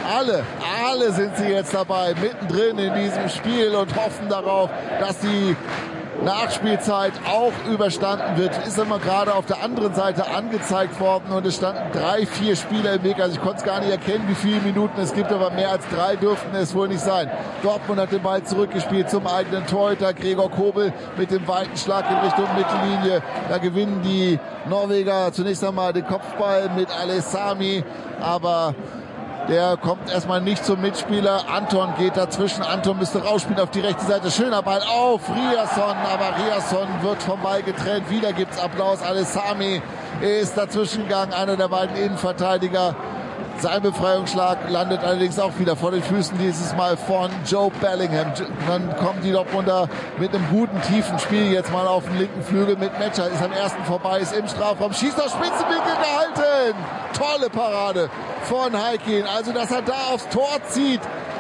Alle sind sie jetzt dabei, mittendrin in diesem Spiel und hoffen darauf, dass die Nachspielzeit auch überstanden wird. Ist immer gerade auf der anderen Seite angezeigt worden und es standen 3-4 Spieler im Weg. Also ich konnte es gar nicht erkennen, wie viele Minuten es gibt, aber mehr als 3 dürften es wohl nicht sein. Dortmund hat den Ball zurückgespielt zum eigenen Torhüter. Gregor Kobel mit dem weiten Schlag in Richtung Mittellinie. Da gewinnen die Norweger zunächst einmal den Kopfball mit Alessami, aber der kommt erstmal nicht zum Mitspieler. Anton geht dazwischen. Anton müsste rausspielen auf die rechte Seite. Schöner Ball auf Riasson, aber Riasson wird vom Ball getrennt. Wieder gibt's Applaus. Alessami ist dazwischen gegangen, einer der beiden Innenverteidiger. Sein Befreiungsschlag landet allerdings auch wieder vor den Füßen, dieses Mal von Joe Bellingham. Dann kommen die Dortmunder mit einem guten, tiefen Spiel jetzt mal auf den linken Flügel mit Metscher. Ist am ersten vorbei, ist im Strafraum, schießt aus Spitzenwinkel, gehalten. Tolle Parade von Haikin. Also, dass er da aufs Tor zieht,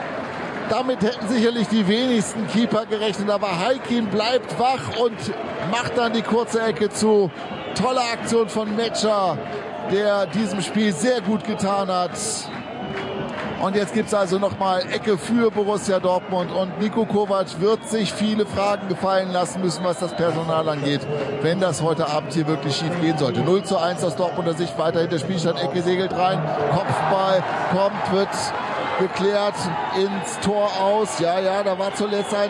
damit hätten sicherlich die wenigsten Keeper gerechnet. Aber Haikin bleibt wach und macht dann die kurze Ecke zu. Tolle Aktion von Metscher, der diesem Spiel sehr gut getan hat. Und jetzt gibt's also nochmal Ecke für Borussia Dortmund und Niko Kovac wird sich viele Fragen gefallen lassen müssen, was das Personal angeht, wenn das heute Abend hier wirklich schief gehen sollte. 0:1 aus Dortmunder Sicht, weiterhin der Spielstand, Ecke segelt rein, Kopfball kommt, wird geklärt ins Tor aus. Ja, da war zuletzt ein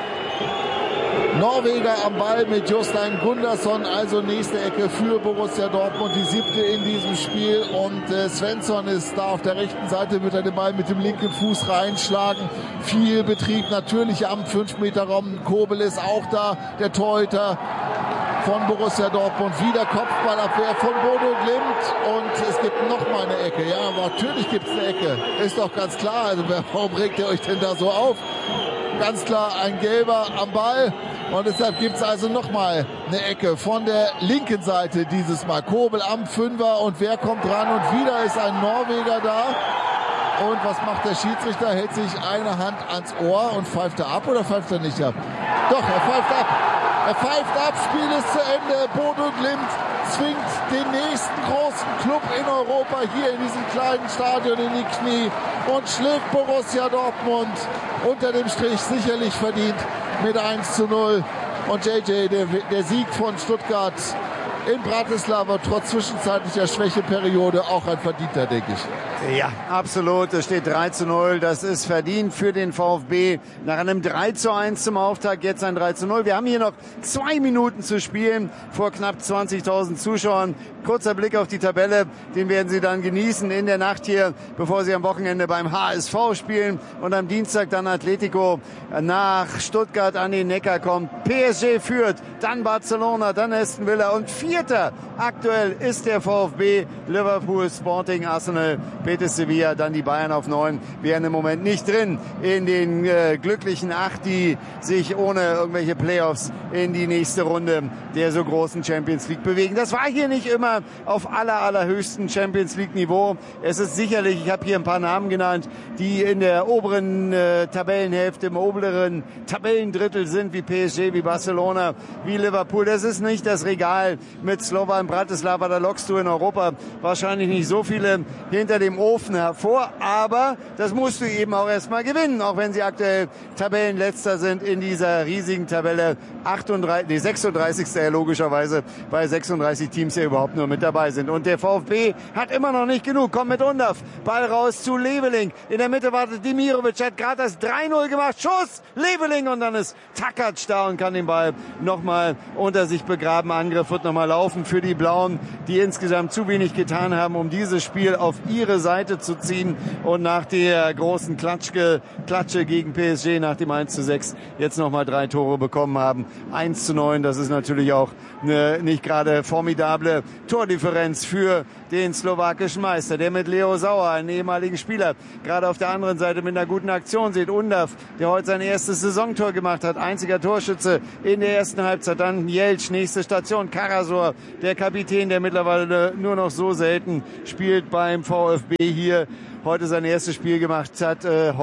Norweger am Ball mit Jostein Gunnarsson, also nächste Ecke für Borussia Dortmund, die 7. in diesem Spiel und Svensson ist da auf der rechten Seite, wird er den Ball mit dem linken Fuß reinschlagen. Viel Betrieb natürlich am 5-Meter-Raum, Kobel ist auch da, der Torhüter von Borussia Dortmund, wieder Kopfballabwehr von Bodo Glimt und es gibt noch mal eine Ecke. Ja, aber natürlich gibt es eine Ecke, ist doch ganz klar, also warum regt ihr euch denn da so auf? Ganz klar ein Gelber am Ball. Und deshalb gibt es also nochmal eine Ecke von der linken Seite dieses Mal. Kobel am 5er und wer kommt dran? Und wieder ist ein Norweger da. Und was macht der Schiedsrichter? Hält sich eine Hand ans Ohr und pfeift er ab oder pfeift er nicht ab? Doch, er pfeift ab. Er pfeift ab, Spiel ist zu Ende. Bodo Glimt zwingt den nächsten großen Club in Europa hier in diesem kleinen Stadion in die Knie und schlägt Borussia Dortmund unter dem Strich sicherlich verdient mit 1:0. Und JJ, der Sieg von Stuttgart in Bratislava trotz zwischenzeitlicher Schwächeperiode auch ein verdienter, denke ich. Ja, absolut. Es steht 3:0. Das ist verdient für den VfB. Nach einem 3:1 zum Auftakt, jetzt ein 3:0. Wir haben hier noch 2 Minuten zu spielen vor knapp 20.000 Zuschauern. Kurzer Blick auf die Tabelle, den werden Sie dann genießen in der Nacht hier, bevor Sie am Wochenende beim HSV spielen und am Dienstag dann Atletico nach Stuttgart an den Neckar kommt. PSG führt, dann Barcelona, dann Aston Villa und 4 Vierter aktuell ist der VfB, Liverpool, Sporting, Arsenal, Betis Sevilla, dann die Bayern auf 9. Wären im Moment nicht drin in den glücklichen 8, die sich ohne irgendwelche Playoffs in die nächste Runde der so großen Champions League bewegen. Das war hier nicht immer auf allerhöchsten Champions League Niveau. Es ist sicherlich, ich habe hier ein paar Namen genannt, die in der oberen Tabellenhälfte, im oberen Tabellendrittel sind, wie PSG, wie Barcelona, wie Liverpool. Das ist nicht das Regal mit Slovan Bratislava. Da lockst du in Europa wahrscheinlich nicht so viele hinter dem Ofen hervor. Aber das musst du eben auch erstmal gewinnen, auch wenn sie aktuell Tabellenletzter sind in dieser riesigen Tabelle. 36. Logischerweise, weil 36 Teams ja überhaupt nur mit dabei sind. Und der VfB hat immer noch nicht genug. Kommt mit Undav. Ball raus zu Leveling. In der Mitte wartet Dimirovic, hat gerade das 3-0 gemacht. Schuss, Leveling, und dann ist Takac da und kann den Ball nochmal unter sich begraben. Angriff wird nochmal laufen für die Blauen, die insgesamt zu wenig getan haben, um dieses Spiel auf ihre Seite zu ziehen und nach der großen Klatsche gegen PSG nach dem 1:6 jetzt nochmal 3 Tore bekommen haben. 1:9, das ist natürlich auch eine nicht gerade formidable Tordifferenz für den slowakischen Meister, der mit Leo Sauer, einen ehemaligen Spieler, gerade auf der anderen Seite mit einer guten Aktion sieht. Undav, der heute sein erstes Saisontor gemacht hat, einziger Torschütze in der ersten Halbzeit. Dann Jeltsch, nächste Station, Karasor, der Kapitän, der mittlerweile nur noch so selten spielt beim VfB hier. Heute sein erstes Spiel gemacht hat.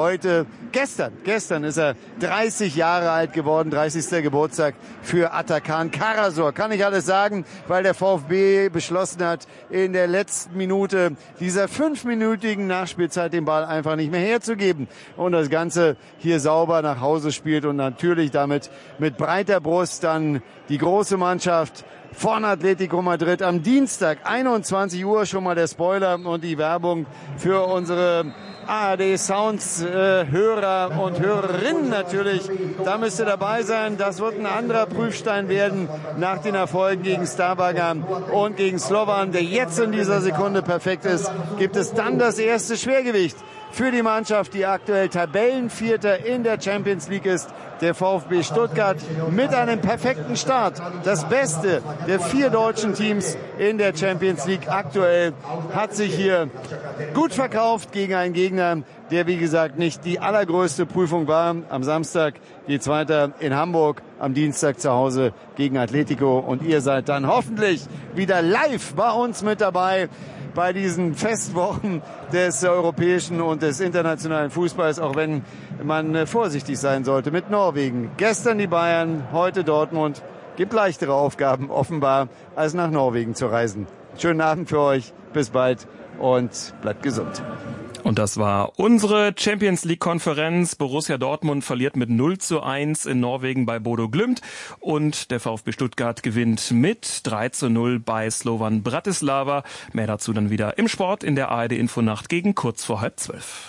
Gestern ist er 30 Jahre alt geworden, 30. Geburtstag für Atakan Karasor. Kann ich alles sagen, weil der VfB beschlossen hat, in der letzten Minute dieser 5-minütigen Nachspielzeit den Ball einfach nicht mehr herzugeben und das Ganze hier sauber nach Hause spielt und natürlich damit mit breiter Brust dann die große Mannschaft von Atletico Madrid am Dienstag, 21 Uhr, schon mal der Spoiler und die Werbung für unsere ARD Sounds Hörer und Hörerinnen natürlich. Da müsst ihr dabei sein. Das wird ein anderer Prüfstein werden nach den Erfolgen gegen Stavanger und gegen Slovan, der jetzt in dieser Sekunde perfekt ist. Gibt es dann das erste Schwergewicht für die Mannschaft, die aktuell Tabellenvierter in der Champions League ist, der VfB Stuttgart, mit einem perfekten Start. Das Beste der 4 deutschen Teams in der Champions League aktuell hat sich hier gut verkauft gegen einen Gegner, der wie gesagt nicht die allergrößte Prüfung war. Am Samstag geht's weiter in Hamburg, am Dienstag zu Hause gegen Atletico und ihr seid dann hoffentlich wieder live bei uns mit dabei bei diesen Festwochen des europäischen und des internationalen Fußballs, auch wenn man vorsichtig sein sollte mit Norwegen. Gestern die Bayern, heute Dortmund. Gibt leichtere Aufgaben offenbar, als nach Norwegen zu reisen. Schönen Abend für euch, bis bald und bleibt gesund. Und das war unsere Champions-League-Konferenz. Borussia Dortmund verliert mit 0:1 in Norwegen bei Bodo Glimt und der VfB Stuttgart gewinnt mit 3:0 bei Slovan Bratislava. Mehr dazu dann wieder im Sport in der ARD-Infonacht gegen kurz vor 11:30.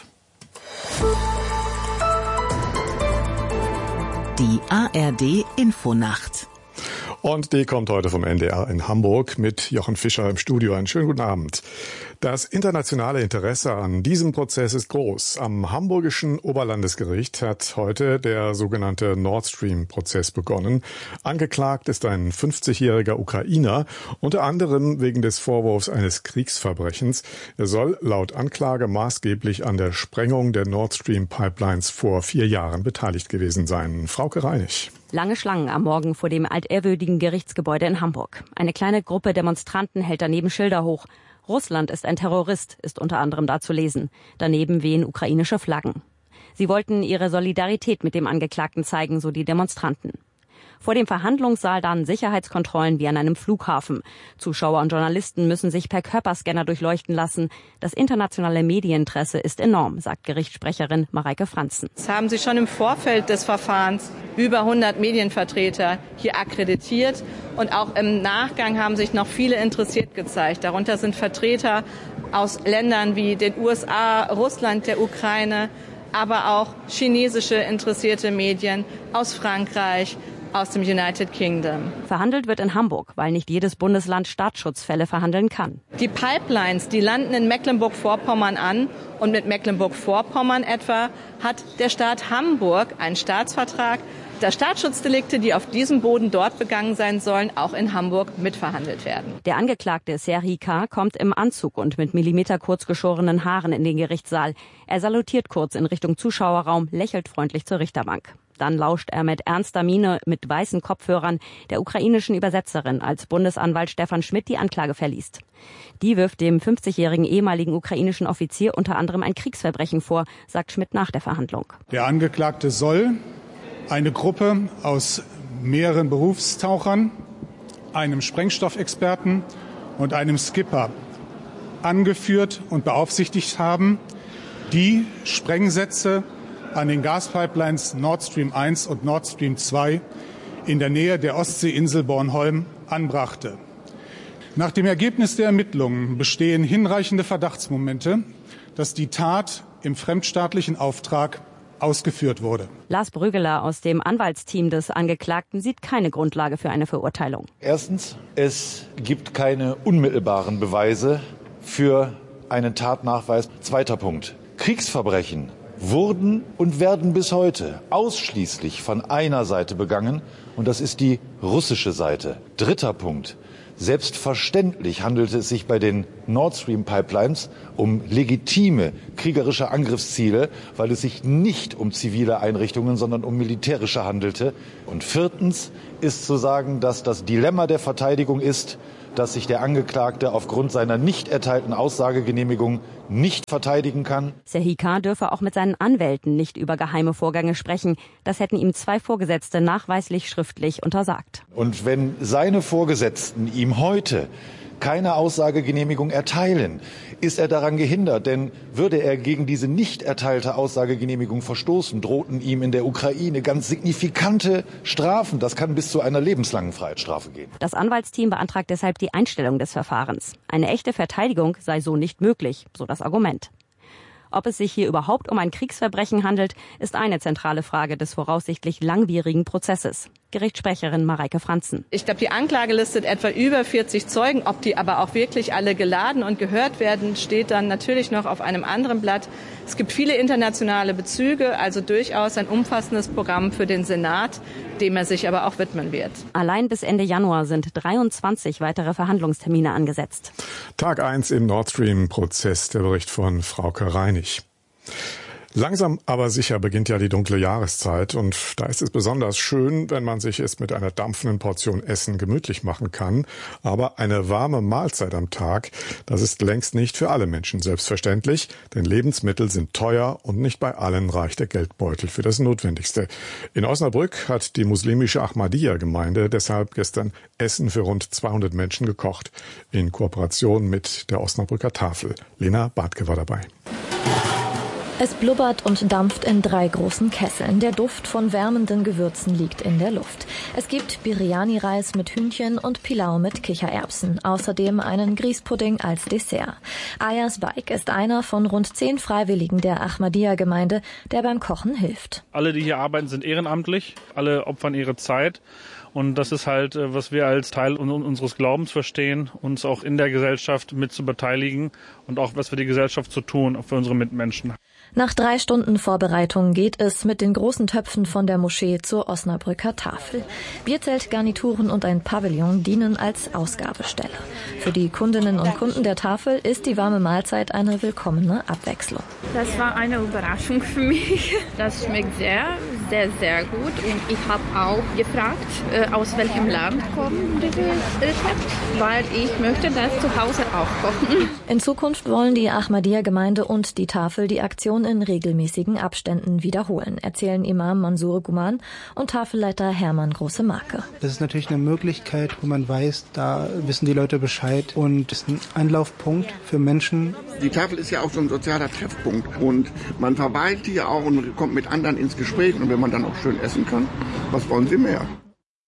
Die ARD-Infonacht. Und die kommt heute vom NDR in Hamburg mit Jochen Fischer im Studio. Einen schönen guten Abend. Das internationale Interesse an diesem Prozess ist groß. Am hamburgischen Oberlandesgericht hat heute der sogenannte Nord Stream-Prozess begonnen. Angeklagt ist ein 50-jähriger Ukrainer, unter anderem wegen des Vorwurfs eines Kriegsverbrechens. Er soll laut Anklage maßgeblich an der Sprengung der Nord Stream-Pipelines vor 4 Jahren beteiligt gewesen sein. Frauke Reinig. Lange Schlangen am Morgen vor dem altehrwürdigen Gerichtsgebäude in Hamburg. Eine kleine Gruppe Demonstranten hält daneben Schilder hoch. Russland ist ein Terrorist, ist unter anderem da zu lesen. Daneben wehen ukrainische Flaggen. Sie wollten ihre Solidarität mit dem Angeklagten zeigen, so die Demonstranten. Vor dem Verhandlungssaal dann Sicherheitskontrollen wie an einem Flughafen. Zuschauer und Journalisten müssen sich per Körperscanner durchleuchten lassen. Das internationale Medieninteresse ist enorm, sagt Gerichtssprecherin Mareike Franzen. Es haben sich schon im Vorfeld des Verfahrens über 100 Medienvertreter hier akkreditiert. Und auch im Nachgang haben sich noch viele interessiert gezeigt. Darunter sind Vertreter aus Ländern wie den USA, Russland, der Ukraine, aber auch chinesische interessierte Medien aus Frankreich, aus dem United Kingdom. Verhandelt wird in Hamburg, weil nicht jedes Bundesland Staatsschutzfälle verhandeln kann. Die Pipelines, die landen in Mecklenburg-Vorpommern an. Und mit Mecklenburg-Vorpommern etwa hat der Staat Hamburg einen Staatsvertrag dass Staatsschutzdelikte, die auf diesem Boden dort begangen sein sollen, auch in Hamburg mitverhandelt werden. Der Angeklagte Serhi K. kommt im Anzug und mit millimeterkurz geschorenen Haaren in den Gerichtssaal. Er salutiert kurz in Richtung Zuschauerraum, lächelt freundlich zur Richterbank. Dann lauscht er mit ernster Miene mit weißen Kopfhörern der ukrainischen Übersetzerin, als Bundesanwalt Stefan Schmidt die Anklage verliest. Die wirft dem 50-jährigen ehemaligen ukrainischen Offizier unter anderem ein Kriegsverbrechen vor, sagt Schmidt nach der Verhandlung. Der Angeklagte soll eine Gruppe aus mehreren Berufstauchern, einem Sprengstoffexperten und einem Skipper angeführt und beaufsichtigt haben, die Sprengsätze an den Gaspipelines Nord Stream 1 und Nord Stream 2 in der Nähe der Ostseeinsel Bornholm anbrachte. Nach dem Ergebnis der Ermittlungen bestehen hinreichende Verdachtsmomente, dass die Tat im fremdstaatlichen Auftrag ausgeführt wurde. Lars Brüggeler aus dem Anwaltsteam des Angeklagten sieht keine Grundlage für eine Verurteilung. Erstens, es gibt keine unmittelbaren Beweise für einen Tatnachweis. Zweiter Punkt. Kriegsverbrechen wurden und werden bis heute ausschließlich von einer Seite begangen, und das ist die russische Seite. Dritter Punkt. Selbstverständlich handelte es sich bei den Nord Stream Pipelines um legitime kriegerische Angriffsziele, weil es sich nicht um zivile Einrichtungen, sondern um militärische handelte. Und viertens ist zu sagen, dass das Dilemma der Verteidigung ist, dass sich der Angeklagte aufgrund seiner nicht erteilten Aussagegenehmigung nicht verteidigen kann. Serhi K. dürfe auch mit seinen Anwälten nicht über geheime Vorgänge sprechen. Das hätten ihm 2 Vorgesetzte nachweislich schriftlich untersagt. Und wenn seine Vorgesetzten ihm heute keine Aussagegenehmigung erteilen, ist er daran gehindert. Denn würde er gegen diese nicht erteilte Aussagegenehmigung verstoßen, drohten ihm in der Ukraine ganz signifikante Strafen. Das kann bis zu einer lebenslangen Freiheitsstrafe gehen. Das Anwaltsteam beantragt deshalb die Einstellung des Verfahrens. Eine echte Verteidigung sei so nicht möglich, so das Argument. Ob es sich hier überhaupt um ein Kriegsverbrechen handelt, ist eine zentrale Frage des voraussichtlich langwierigen Prozesses. Gerichtssprecherin Mareike Franzen. Ich glaube, die Anklage listet etwa über 40 Zeugen. Ob die aber auch wirklich alle geladen und gehört werden, steht dann natürlich noch auf einem anderen Blatt. Es gibt viele internationale Bezüge, also durchaus ein umfassendes Programm für den Senat, dem er sich aber auch widmen wird. Allein bis Ende Januar sind 23 weitere Verhandlungstermine angesetzt. Tag 1 im Nord Stream-Prozess, der Bericht von Frauke Reinig. Langsam aber sicher beginnt ja die dunkle Jahreszeit und da ist es besonders schön, wenn man sich es mit einer dampfenden Portion Essen gemütlich machen kann. Aber eine warme Mahlzeit am Tag, das ist längst nicht für alle Menschen selbstverständlich, denn Lebensmittel sind teuer und nicht bei allen reicht der Geldbeutel für das Notwendigste. In Osnabrück hat die muslimische Ahmadiyya-Gemeinde deshalb gestern Essen für rund 200 Menschen gekocht, in Kooperation mit der Osnabrücker Tafel. Lena Bartke war dabei. Es blubbert und dampft in 3 großen Kesseln. Der Duft von wärmenden Gewürzen liegt in der Luft. Es gibt Biryani-Reis mit Hühnchen und Pilau mit Kichererbsen. Außerdem einen Grießpudding als Dessert. Ayaz Baik ist einer von rund 10 Freiwilligen der Ahmadiyya-Gemeinde, der beim Kochen hilft. Alle, die hier arbeiten, sind ehrenamtlich. Alle opfern ihre Zeit. Und das ist halt, was wir als Teil unseres Glaubens verstehen, uns auch in der Gesellschaft mit zu beteiligen und auch was für die Gesellschaft zu tun, auch für unsere Mitmenschen. Nach 3 Stunden Vorbereitung geht es mit den großen Töpfen von der Moschee zur Osnabrücker Tafel. Bierzelt, Garnituren und ein Pavillon dienen als Ausgabestelle. Für die Kundinnen und Kunden der Tafel ist die warme Mahlzeit eine willkommene Abwechslung. Das war eine Überraschung für mich. Das schmeckt sehr, sehr, sehr gut. Und ich habe auch gefragt, aus welchem Land kommt dieses Rezept, weil ich möchte das zu Hause auch kochen. In Zukunft wollen die Ahmadiyya-Gemeinde und die Tafel die Aktion in regelmäßigen Abständen wiederholen, erzählen Imam Mansour Guman und Tafelleiter Hermann Große-Marke. Das ist natürlich eine Möglichkeit, wo man weiß, da wissen die Leute Bescheid und ist ein Anlaufpunkt für Menschen. Die Tafel ist ja auch so ein sozialer Treffpunkt und man verweilt hier auch und kommt mit anderen ins Gespräch und wenn man dann auch schön essen kann, was wollen Sie mehr?